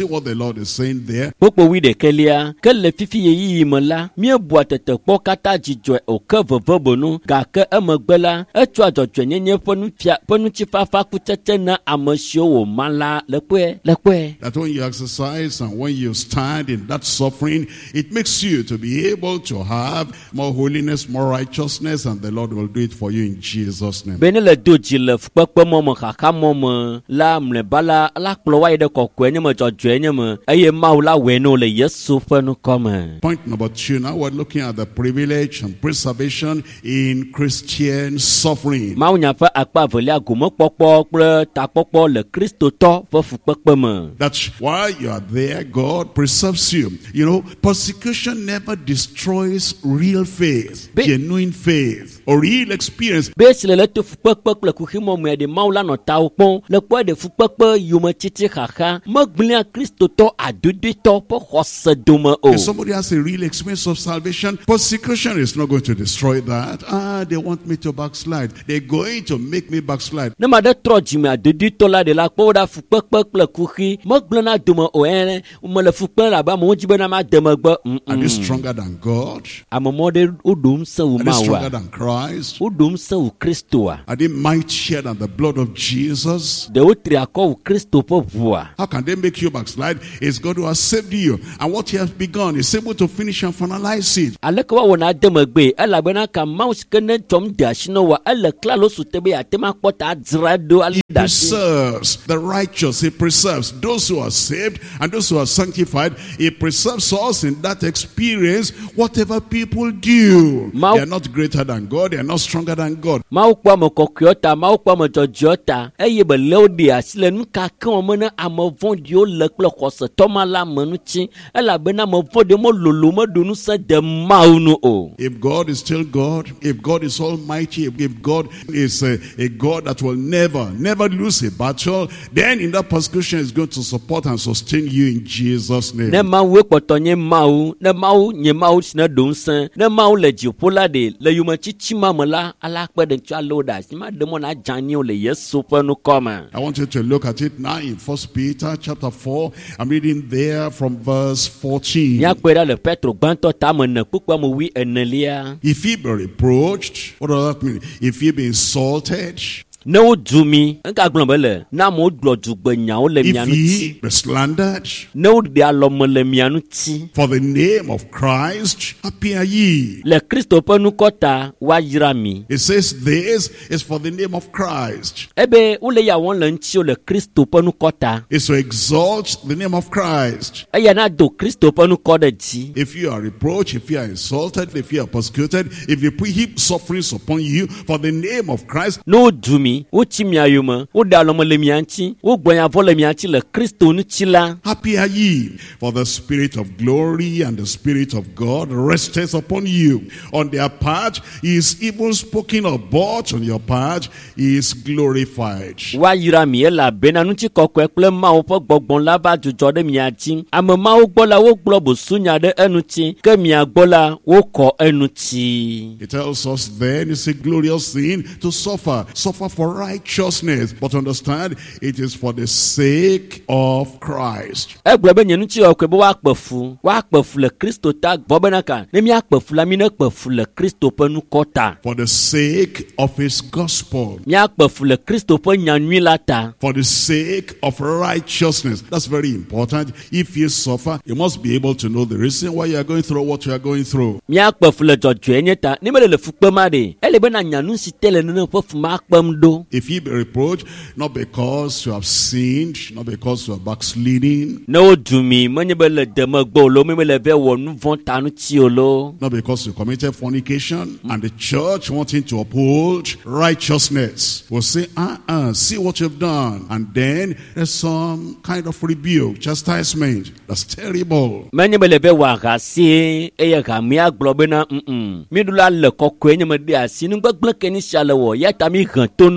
Lord is saying there. Popo wi de kelia, ke le fifi yi me la, mie bua tete kpo kata dzidzoe o ke vevebonu, gake emegbe la, etsɔ adzɔdzɔnyenye ƒe nufia ƒe ŋutifafa kutsetse na ame siwo wòma la le kpoe. That when you exercise and when you stand in that suffering, it makes you to be able to have more holiness, more righteousness, and the Lord will do it for you in Jesus' name. Bene le do dzi le fukpekpe mɔ me xaxa mɔ me la mleba la kplɔ wa yi ɖe kɔkɔe nye me dzɔdzɔe nye me eye Mawu la wɔe no le Yesu ƒe nukɔ me. Point number 2, now we're looking at the privilege and preservation in Christian suffering. Mawu nya ƒe akpa velia gomekpɔkpɔ kple takpɔkpɔ le kristotɔ ƒe fukpekpe me. That's why you are there, God preserves you. You know, persecution never destroys real faith, genuine faith, or real experience. Be si le to fukpekpe kple kuximɔ me de Mawu la nɔ tawo kpɔm le kpɔ de fukpekpe yome titi xaxa megblẽa kristotɔ adodetɔ ƒe xɔse dome o. If somebody has a real experience of salvation, persecution is not going to destroy that. They want me to backslide. They're going to make me backslide. Ne ma de trɔ dzime adodetɔ la de la kpɔ ɖa fukpekpe kple kuxi megblẽna dome o ene me le fukpe la ba mo dzi bena ma de megbe. Are they stronger than God? Ame mɔ de wo ɖom se wu Are they Mawu stronger a. than Christ? Wo ɖom se wu Kristo a. Are they mightier than the blood of Jesus? Ɖewo tri akɔ wu Kristo ƒe ʋua. How can they make you backslide? It's God who has saved you. And what he has begun is able to finish and finalize it. Aleke wa wɔna de megbe elabena ka Mawu si ke ne tsɔm de asi na wa ele klalo sute be ate ma kpɔ ta adzra ɖo ali He da asi. preserves the righteous. He preserves those who are saved and those who are sanctified. He preserves us in that experience, whatever people do. They are not greater than God. They are not stronger than God. Mawu kpɔ ame kɔkɔewo ta, Mawu kpɔ ame dzɔdzɔewo ta, eye be le wo de asi le nu kakewo me ne ame vɔ̃ɖiwo le kple xɔsetɔ ma la me ŋuti elabena ame vɔ̃ɖiwo melolo meɖo ŋusẽ de Mawu nu o. If God is still God, if God is almighty, if God is a God that will never lose a battle, then in that persecution is going to support and sustain you in Jesus' name. Ne Mawu kpɔtɔ nye Mawu, ne Mawu nye Mawu si ne ɖo ŋusẽ, ne Mawu le dziƒo la de le yometsitsi ma me la, ala kpe ɖe ŋutsua le wo ɖe asi ma ɖe mɔ na dzaniwo le Yesu ƒe nukɔ me. I want you to look at it now in 1 Peter chapter 4. I'm reading there from verse 14. Míakpɔe ɖa le Petro gbãtɔ tame ne kpukpua me wi enelia. If ye be reproached, what does that mean? If ye be insulted, Ne wo du mi, eka gblɔ be le, na amewo gblɔ dzugbenyawo le mia if ŋuti. ye be slandered, Ne wo ɖe alɔme le mia ŋuti. for the name of Christ, happy are ye. Le Kristo ƒe nukɔ ta, woayra mi. It says this is for the name of Christ. Ebe wole ya wɔm le ŋuti le Kristo ƒe nukɔ ta. It's to exalt the name of Christ. Eya na do Kristo ƒe nukɔ ɖe dzi. If you are reproached, if you are insulted, if you are persecuted, if they put heap sufferings upon you for the name of Christ, Ne wo du mi, wotsi mia yome, woɖe alɔme le mia ŋuti, wogbɔnya vɔ le mia ŋuti le Kristo ŋuti la. happy are ye, for the Spirit of glory and the Spirit of God resteth upon you. On their part, he is even spoken of, but on your part, he is glorified. Woayra mi elabena ŋuti kɔkɔe kple Mawu ƒe gbɔgbɔ la va dzudzɔ ɖe mia dzi. Ame mawo gbɔ la wogblɔ bosunya ɖe eŋuti, ke mia gbɔ la wokɔ eŋuti. It tells us then it's a glorious thing to suffer for righteousness. But understand, it is for the sake of Christ. Egblɔ be nye ŋuti kɔkɔe be woakpe fu le Kristo ta gbɔ bena ka ne míakpe fu la mi ne kpe fu le Kristo ƒe nukɔ ta. For the sake of his gospel. Míakpe fu le Kristo ƒe nyanyui la ta. For the sake of righteousness. That's very important. If you suffer, you must be able to know the reason why you are going through what you are going through. Míakpe fu le dzɔdzɔe nye ta, ne mele le fukpe ma de, ele bena nyanu si te le nene ƒe fu ma kpem ɖo. If you be reproached, not because you have sinned, not because you are backsliding, Ne wo du mi, menye be le deme gbɔ o lo, me le ve wɔ nu vɔ̃ ta ŋuti o lo. not because you committed fornication, and the church wanting to uphold righteousness will say, see what you've done. And then there's some kind of rebuke, chastisement. That's terrible. Menye be le ve wɔ ahasi, eye ha míagblɔ bena mi ɖo la le kɔkɔe nye me de asi, nugbegblẽ ke ni sia le wɔ, ya ta mi hẽ to no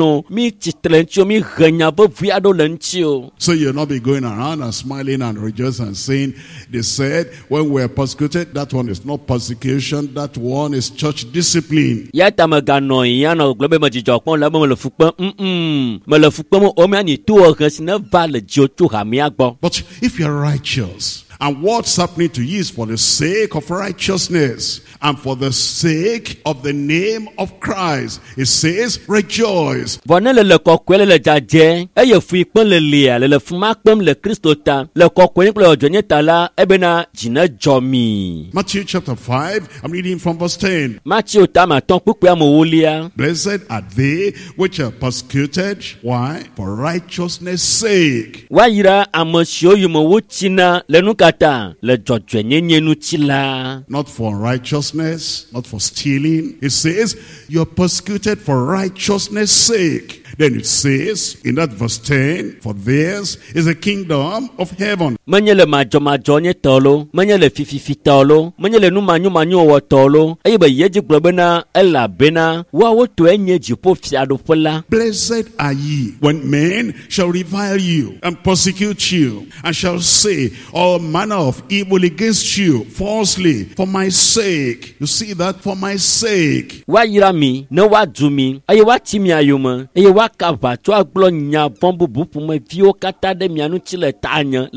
no mi chitrencho mi ganya bo viado lenchio. So you'll not be going around and smiling and rejoicing and saying, they said when we're persecuted, that one is not persecution, that one is church discipline. Ya tamagano yana globe majijokon la mo le fukpon me le fukpon mo o mi ani tu o kan sina va le jotu ha mi agbo. But if you're righteous, and what's happening to you is for the sake of righteousness and for the sake of the name of Christ. It says, rejoice. Vonele le kokwele le jaje, eye fu pon le lia le fuma pem le Kristo ta, le kokwele ple ojonye ta la ebena jina jomi. Matthew chapter 5, I'm reading from verse 10. Matthew ta ma ton pupu amowolia. Blessed are they which are persecuted. Why? For righteousness' sake. Wa yira amosio yumo wuchina le nukata le jojwenye nyenu chila. Not for unrighteousness, not for stealing. It says, you're persecuted for righteousness' sake. Then it says, in that verse 10, for theirs is the kingdom of heaven. Manyele majo nye tolo, manyele fifi tolo, manyele nu manyu wa tolo, ayebe yeji globena, ela bena, wa wotu enye jipo fiado pola. Blessed are ye when men shall revile you and persecute you and shall say all manner of evil against you falsely for my sake. You see that? For my sake. Wa yirami, no wa dumi, aye wa timi ayuma, aye wa kava, to aglo nya bombu bupu me vio kata de mianu chi le tanya,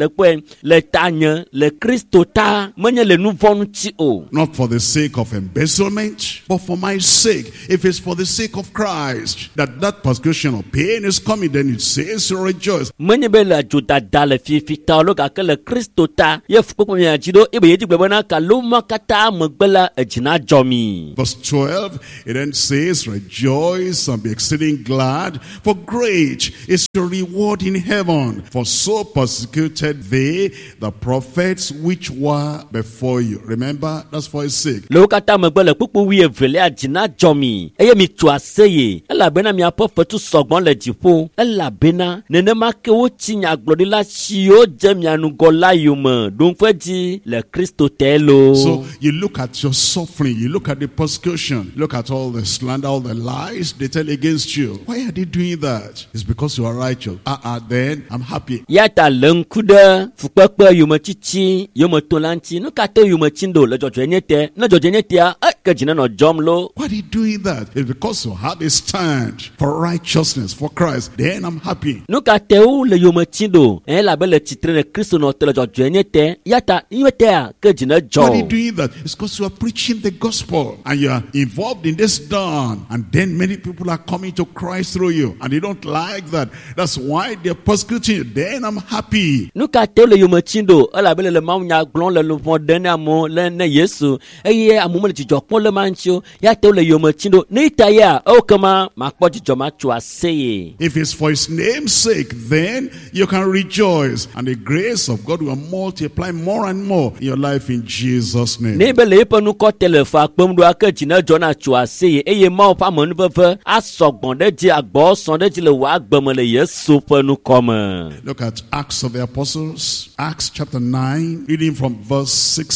le Kristo ta, manye le nu vonu chi o. Not for the sake of embezzlement, but for my sake. If it's for the sake of Christ, that persecution or pain is coming, then it says rejoice. Manye be la juda dale fifi ta lo ka le Kristo ta, ye fuko me ajido, ibe yeji gbebona ka lo makata magbela ejina jomi. Verse 12, it then says, rejoice and be exceeding glad, for great is your reward in heaven. For so persecuted they the prophets which were before you. Remember, that's for his sake. Lokata magbele pupu wi evele ajina jomi. Eye mi tu aseye. Ela bena mi apofetu sogbon le jipo. Ela bena nene make wo chinya glodi la shio jemianu gola yume. Don't feji le Kristo telo. So you look at your suffering, you look at the persecution, look at all the slander, all the lies they tell against you. Why are they doing that? It's because you are righteous. Then I'm happy. Yata lenkuda fukpekpe yume chichi yume tolanchi no kato yume chindo le jojenyete na jojenyete a kejina no jomlo. Why are they doing that? It's because you have a stand for righteousness, for Christ. Then I'm happy. No kateu le yume chindo la bele chitre le Kristo no le jojenyete yata yete a kejina jo. Why are they doing that? It's because you are preaching the gospel and you are involved in this dawn, and then many people are coming to Christ through you and they don't like that. That's why they're persecuting you. Then I'm happy. Nuka tele yume chindo ala bele le maunya glon le lupon dene amo le ne Yesu eye amume le jijokpon le mancho ya tele yume chindo ni taya o kama makpo jijoma chua seye. If it's for his name's sake, then you can rejoice and the grace of God will multiply more and more in your life in Jesus' name. Ne bele ipo nuko tele fa kpomdo ake jina jona chua seye eye ma opa monu fefe asogbon de ji agbo son de ji le wa agbemo le Yesu pe nuko me. Look at Acts of the Apostles, Acts chapter 9, reading from verse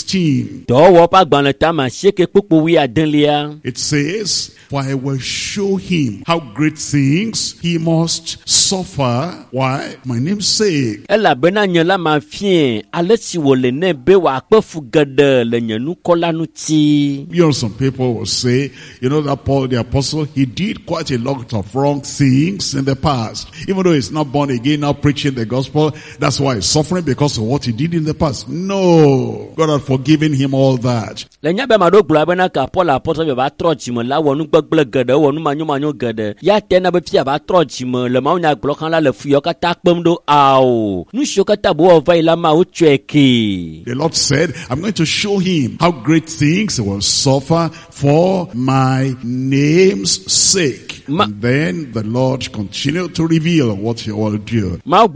16. It says, for I will show him how great things he must suffer. Why? My name's sake. You know, some people will say, you know, that Paul the Apostle, he did quite a lot of wrong things in the past. Even though he's not born again, now preaching the gospel, that's why he's suffering because of what he did in the past. No, God had forgiven him all that. The Lord said, I'm going to show him how great things he will suffer for my name's sake. And then the Lord continued to reveal what he will do. Look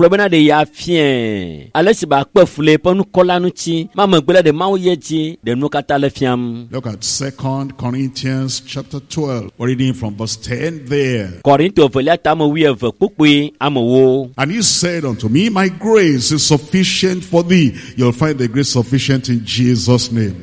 at 2 Corinthians chapter 12. We're reading from verse 10 there. And he said unto me, my grace is sufficient for thee. You'll find the grace sufficient in Jesus' name.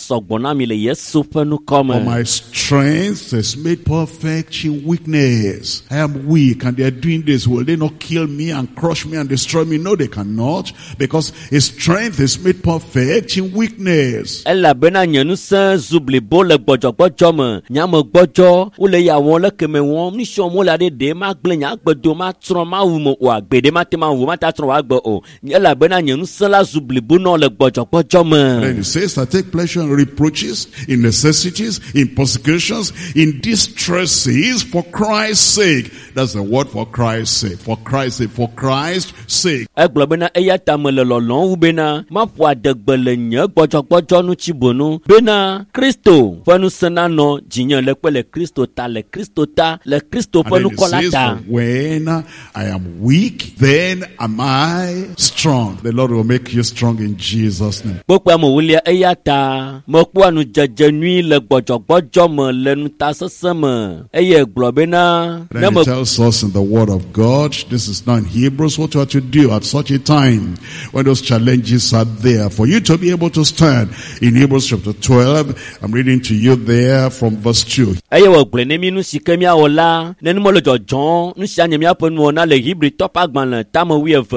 sɔgbɔna mi le Yesu ƒe nukɔ For me. my strength is made perfect in weakness. I am weak and they are doing this. Will they not kill me and crush me and destroy me? No, they cannot, because his strength is made perfect in weakness. Elabena nye ŋusẽ zu blibo le gbɔdzɔgbɔdzɔ me, nyame gbɔdzɔ, wole ya wɔm le keme wɔm, nisɔ mo la ɖe ɖe ma gblẽ nye agbedo ma trɔ ma wu me o agbe ɖe ma te ma wu ma ta trɔ wa agbe o. Elabena nye ŋusẽ la zu blibo nɔ le gbɔdzɔgbɔdzɔ Then me. he says, I take pleasure in reproaches, in necessities, in persecutions, in distresses for Christ's sake. That's the word, for Christ's sake. For Christ's sake. For Christ's sake. Egblɔ bena eya ta me le lɔlɔm wu bena maƒo adegbe le nye gbɔdzɔgbɔdzɔ nu tsi bonu bena Kristo ƒe ŋusẽ nanɔ dzinye le kpe le Kristo ta le Kristo ta le Kristo ƒe And then he nukɔ la says, ta. for when I am weak, then am I strong. The Lord will make you strong in Jesus' name. Kpokpea me wolia eya ta mekpɔa nudzedze nyui le gbɔdzɔgbɔdzɔ me le nutasesẽ me eye gblɔ bena ne Then me he tells us in the word of God, this is now in Hebrews, what you have to do at such a time when those challenges are there for you to be able to stand. In Hebrews chapter 12, I'm reading to you there from verse 2. eye wògblɔ ne mi nu si ke míawɔ la ne nu mele dzɔdzɔm nu sia nye míaƒe nuwɔna le Hebritɔ ƒe agbalẽ tame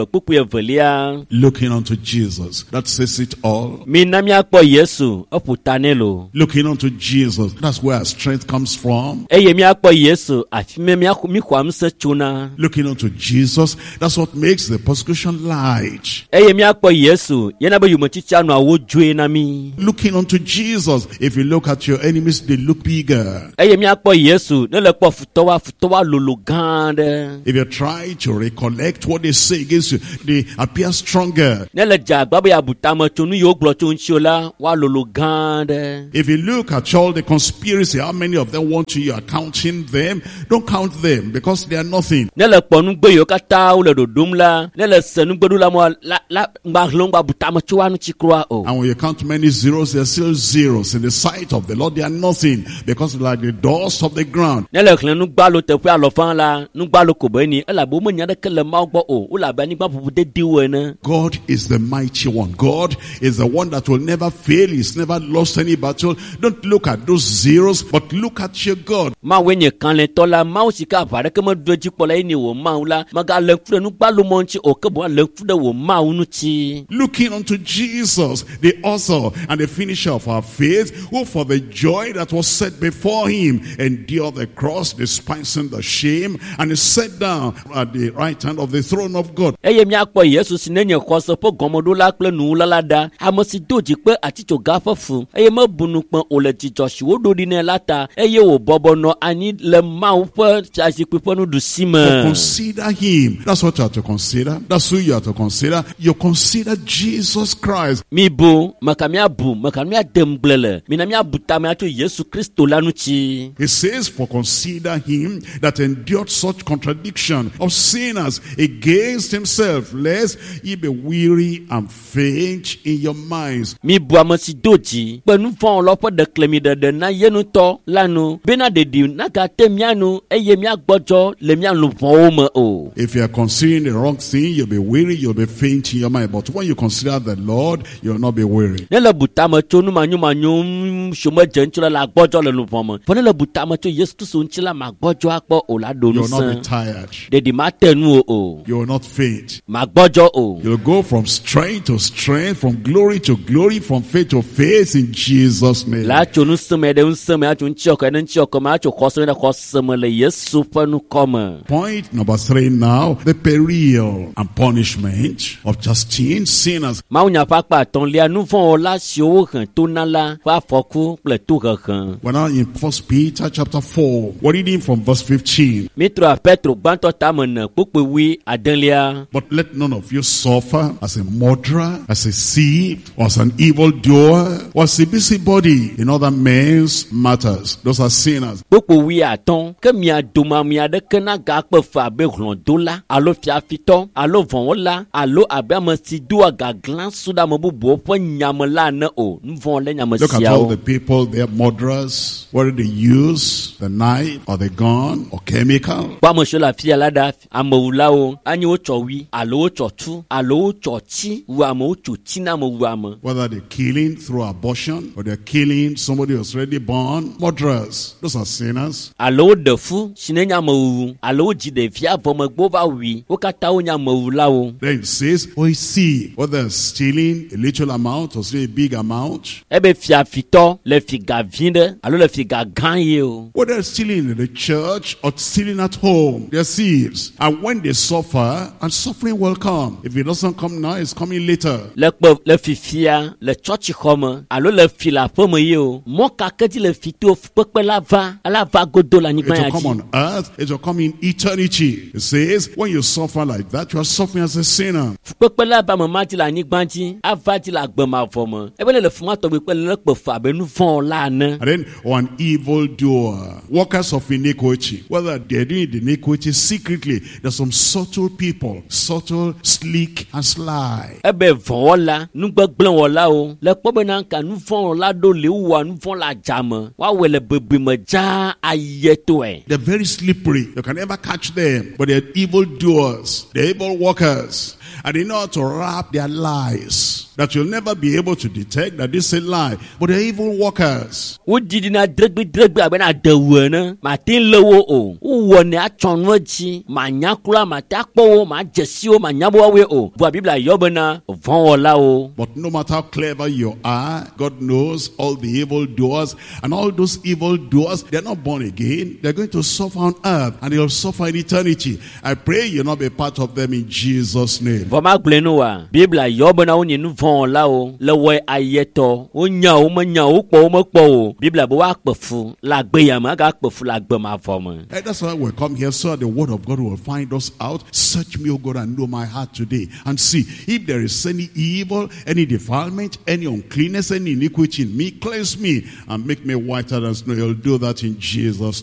12:22. Looking unto Jesus. That says it all. Mina míakpɔ Yesu eƒo ta nɛ lo. Looking unto Jesus. That's where our strength comes from. Eye míakpɔ Yesu afi mi míxɔ amsẽ tsona. Looking unto Jesus. That's what makes the persecution light. Eye míakpɔ Yesu yena be yometsitsia nɔa wo dzoe na mi. Looking unto Jesus. If you look at your enemies, they look bigger. Eye míakpɔ Yesu ne le kpɔ futɔwa lolo gã aɖe. If you try to recollect what they say against you, they appear stronger. Ne le dze agba be abutame tso nu yiwo gblɔ tso ŋutsio la wa lolo gã aɖe. If you look at all the conspiracy, how many of them want you are counting them? Don't count them, because they are nothing. Ne le kpɔ nugbe yiwo katã wole ɖoɖom la, ne le se nugbeɖo la mo la ŋgba hlẽ ŋgba butame tso wa ŋutsi kroa o. And when you count many zeros, they are still zeros. In the sight of the Lord, they are nothing, because they are like the dust of the ground. Ne le hlẽ nugbalo teƒe alɔfã la, nugbalo ko be ni elabe womenya ɖeke le Mawu gbɔ o, wole abe anyigba ƒuƒu dediwo ene. God is the mighty one. God is the one that will never fail. He's never lost any battle. Don't look at those zeros, but look at your God. Mawu nye kalẽtɔ la, Mawu si ke aʋa ɖeke meɖo edzi kpɔ la ye nye wò Mawu la, megale ŋku ɖe nugbalo mɔ ŋuti o, ke boŋ le ŋku ɖe wò Mawu ŋuti. Looking unto Jesus, the author and the finisher of our faith, who for the joy that was set before him endured the cross, despising the shame, and is set down at the right hand of the throne of God. Eye míakpɔ Yesu si nenye xɔse ƒe gɔmeɖola kple nuwulala ɖa, ame si do dzikpe atitsoga ƒe fu, eye mebu nu kpẽ o le dzidzɔ si woɖo ɖi nɛ la ta, eye wòbɔbɔ nɔ anyi le Mawu ƒe zikpui ƒe nuɖusime. Consider him. That's what you have to consider. That's who you have to consider. You consider Jesus Christ. Mibu, meka míadem gble le, mina míabu ta míatso Yesu Kristo la ŋuti. It says, for consider him that endured such contradiction of sinners against himself, lest ye be weary and faint in your minds. Mibu ame si do dzi, kpe nu vɔ̃ wɔlɔ ƒe ɖeklemi ɖeɖe na ye ŋutɔ la nu, bena ɖeɖi nagate mía nu, eye míagbɔdzɔ le mía luʋɔwo me o. If you are considering the wrong thing, you'll be weary, you'll be faint in your mind. But when you consider the Lord, you'll not be weary. Ne le butame tso numanyomanyo somedze ŋuti la le agbɔdzɔ le luʋɔ me. Fɔ ne le butame tso Yesu Kristo ŋuti la magbɔdzɔ akpɔ o la ɖo You'll not be ŋusẽ. tired. Ɖeɖi mate nu o. You will not faint. Magbɔdzɔ o. You'll go from strength to strength, from glory to glory, from faith to faith in Jesus' name. La tso ŋusẽ me ɖe ŋusẽ me, atso ŋutiɔkɔ ɖe ŋutiɔkɔ me, atso xɔse ɖe xɔse me le Yesu ƒe nukɔ me. Point number 3 now, the peril and punishment of chastening sinners. Mawunya ƒe akpa atɔ̃lia, nu vɔ̃ wɔla siwo wohe to na la ƒe afɔku kple tohehe. We're now in 1 Peter chapter 4. We're reading from verse 15. Mitrɔ Petro gbãtɔ tame ne kpukpui 8. But let none of you suffer as a murderer, as a thief, or as an evildoer, or as a busybody in other men's matters. Those are sinners. Kpukpui 8, ke mia dome ame aɖeke nagakpe fe abe hlɔ̃dola, alo fiafitɔ, alo vɔ̃wɔla, alo abe ame si doa gaglã su ɖe ame bubuwo ƒe nyame la ne o. Nu vɔ̃ le nyame Look at all the siawo. people, they are murderers, whether they use the knife or the gun or chemical. Kpɔ ame siwo le afi ya la ɖa, amewulawo, anyi wotsɔ wi, alo wotsɔ tu, alo wotsɔ tsi wu ame, wotso tsi na ame wu ame. Whether they're killing through abortion, or they're killing somebody who's already born. Murderers, those are sinners. Alo defu shine nyamawu alo jidevia bomegbo va wi o kata o nyamawu lawo. Then it says, oh, see, whether stealing a little amount or stealing a big amount. Ebe fia fito le figa vinde alo le figa ganye o. Whether stealing in the church or stealing at home, they're thieves. And when they suffer, and suffering will come. If it doesn't come now, it's coming later. Le fifia le church home alo le fila pomo yo. Mo kaketi le fito pekpe la va godo la It will come on earth, it will come in eternity. It says, when you suffer like that, you are suffering as a sinner. Pekpe la ba mamati la nigbanti avati la gbema fomo. Ebe le fuma to be le kpefa be nu fon la ne. And then, an evil doer, workers of iniquity, whether they're doing the iniquity secretly, there's some subtle people, subtle, sleek, and sly. Ebe vola nu gbegble wola o. Le kpobe na ka nu fon la do le wa nu fon la jama. Wa wele bebe me ja ayeto e. They're very slippery. You can never catch them. But they're evil doers. They're evil workers. And they know how to wrap their lies that you'll never be able to detect that this is a lie. But they're evil workers. Wo didi na dregbe abena dewe na ma tin lewo o. Wo ne achonwo ji ma nyakula ma takpo ma jesi o ma nyabo we o. Bo Biblia yobena von ola o. But no matter how clever you are, God knows all the evil doers, and all those evil doers, they're not born again. They're going to suffer on earth, and they'll suffer in eternity. I pray you'll not be part of them in Jesus' name. Voma gleno wa Biblia yobena o nyinu von la o le we ayeto o nya o ma nya o po o Biblia bo wa kpefu la gbe ya ma ga kpefu la gbe ma fome. That's why we come here so that the word of God will find us out. Search me, O God, and know my heart today, and see if there is any evil, any defilement, any uncleanness, any iniquity in me. Cleanse me and make me whiter than snow. You'll do that in Jesus' name.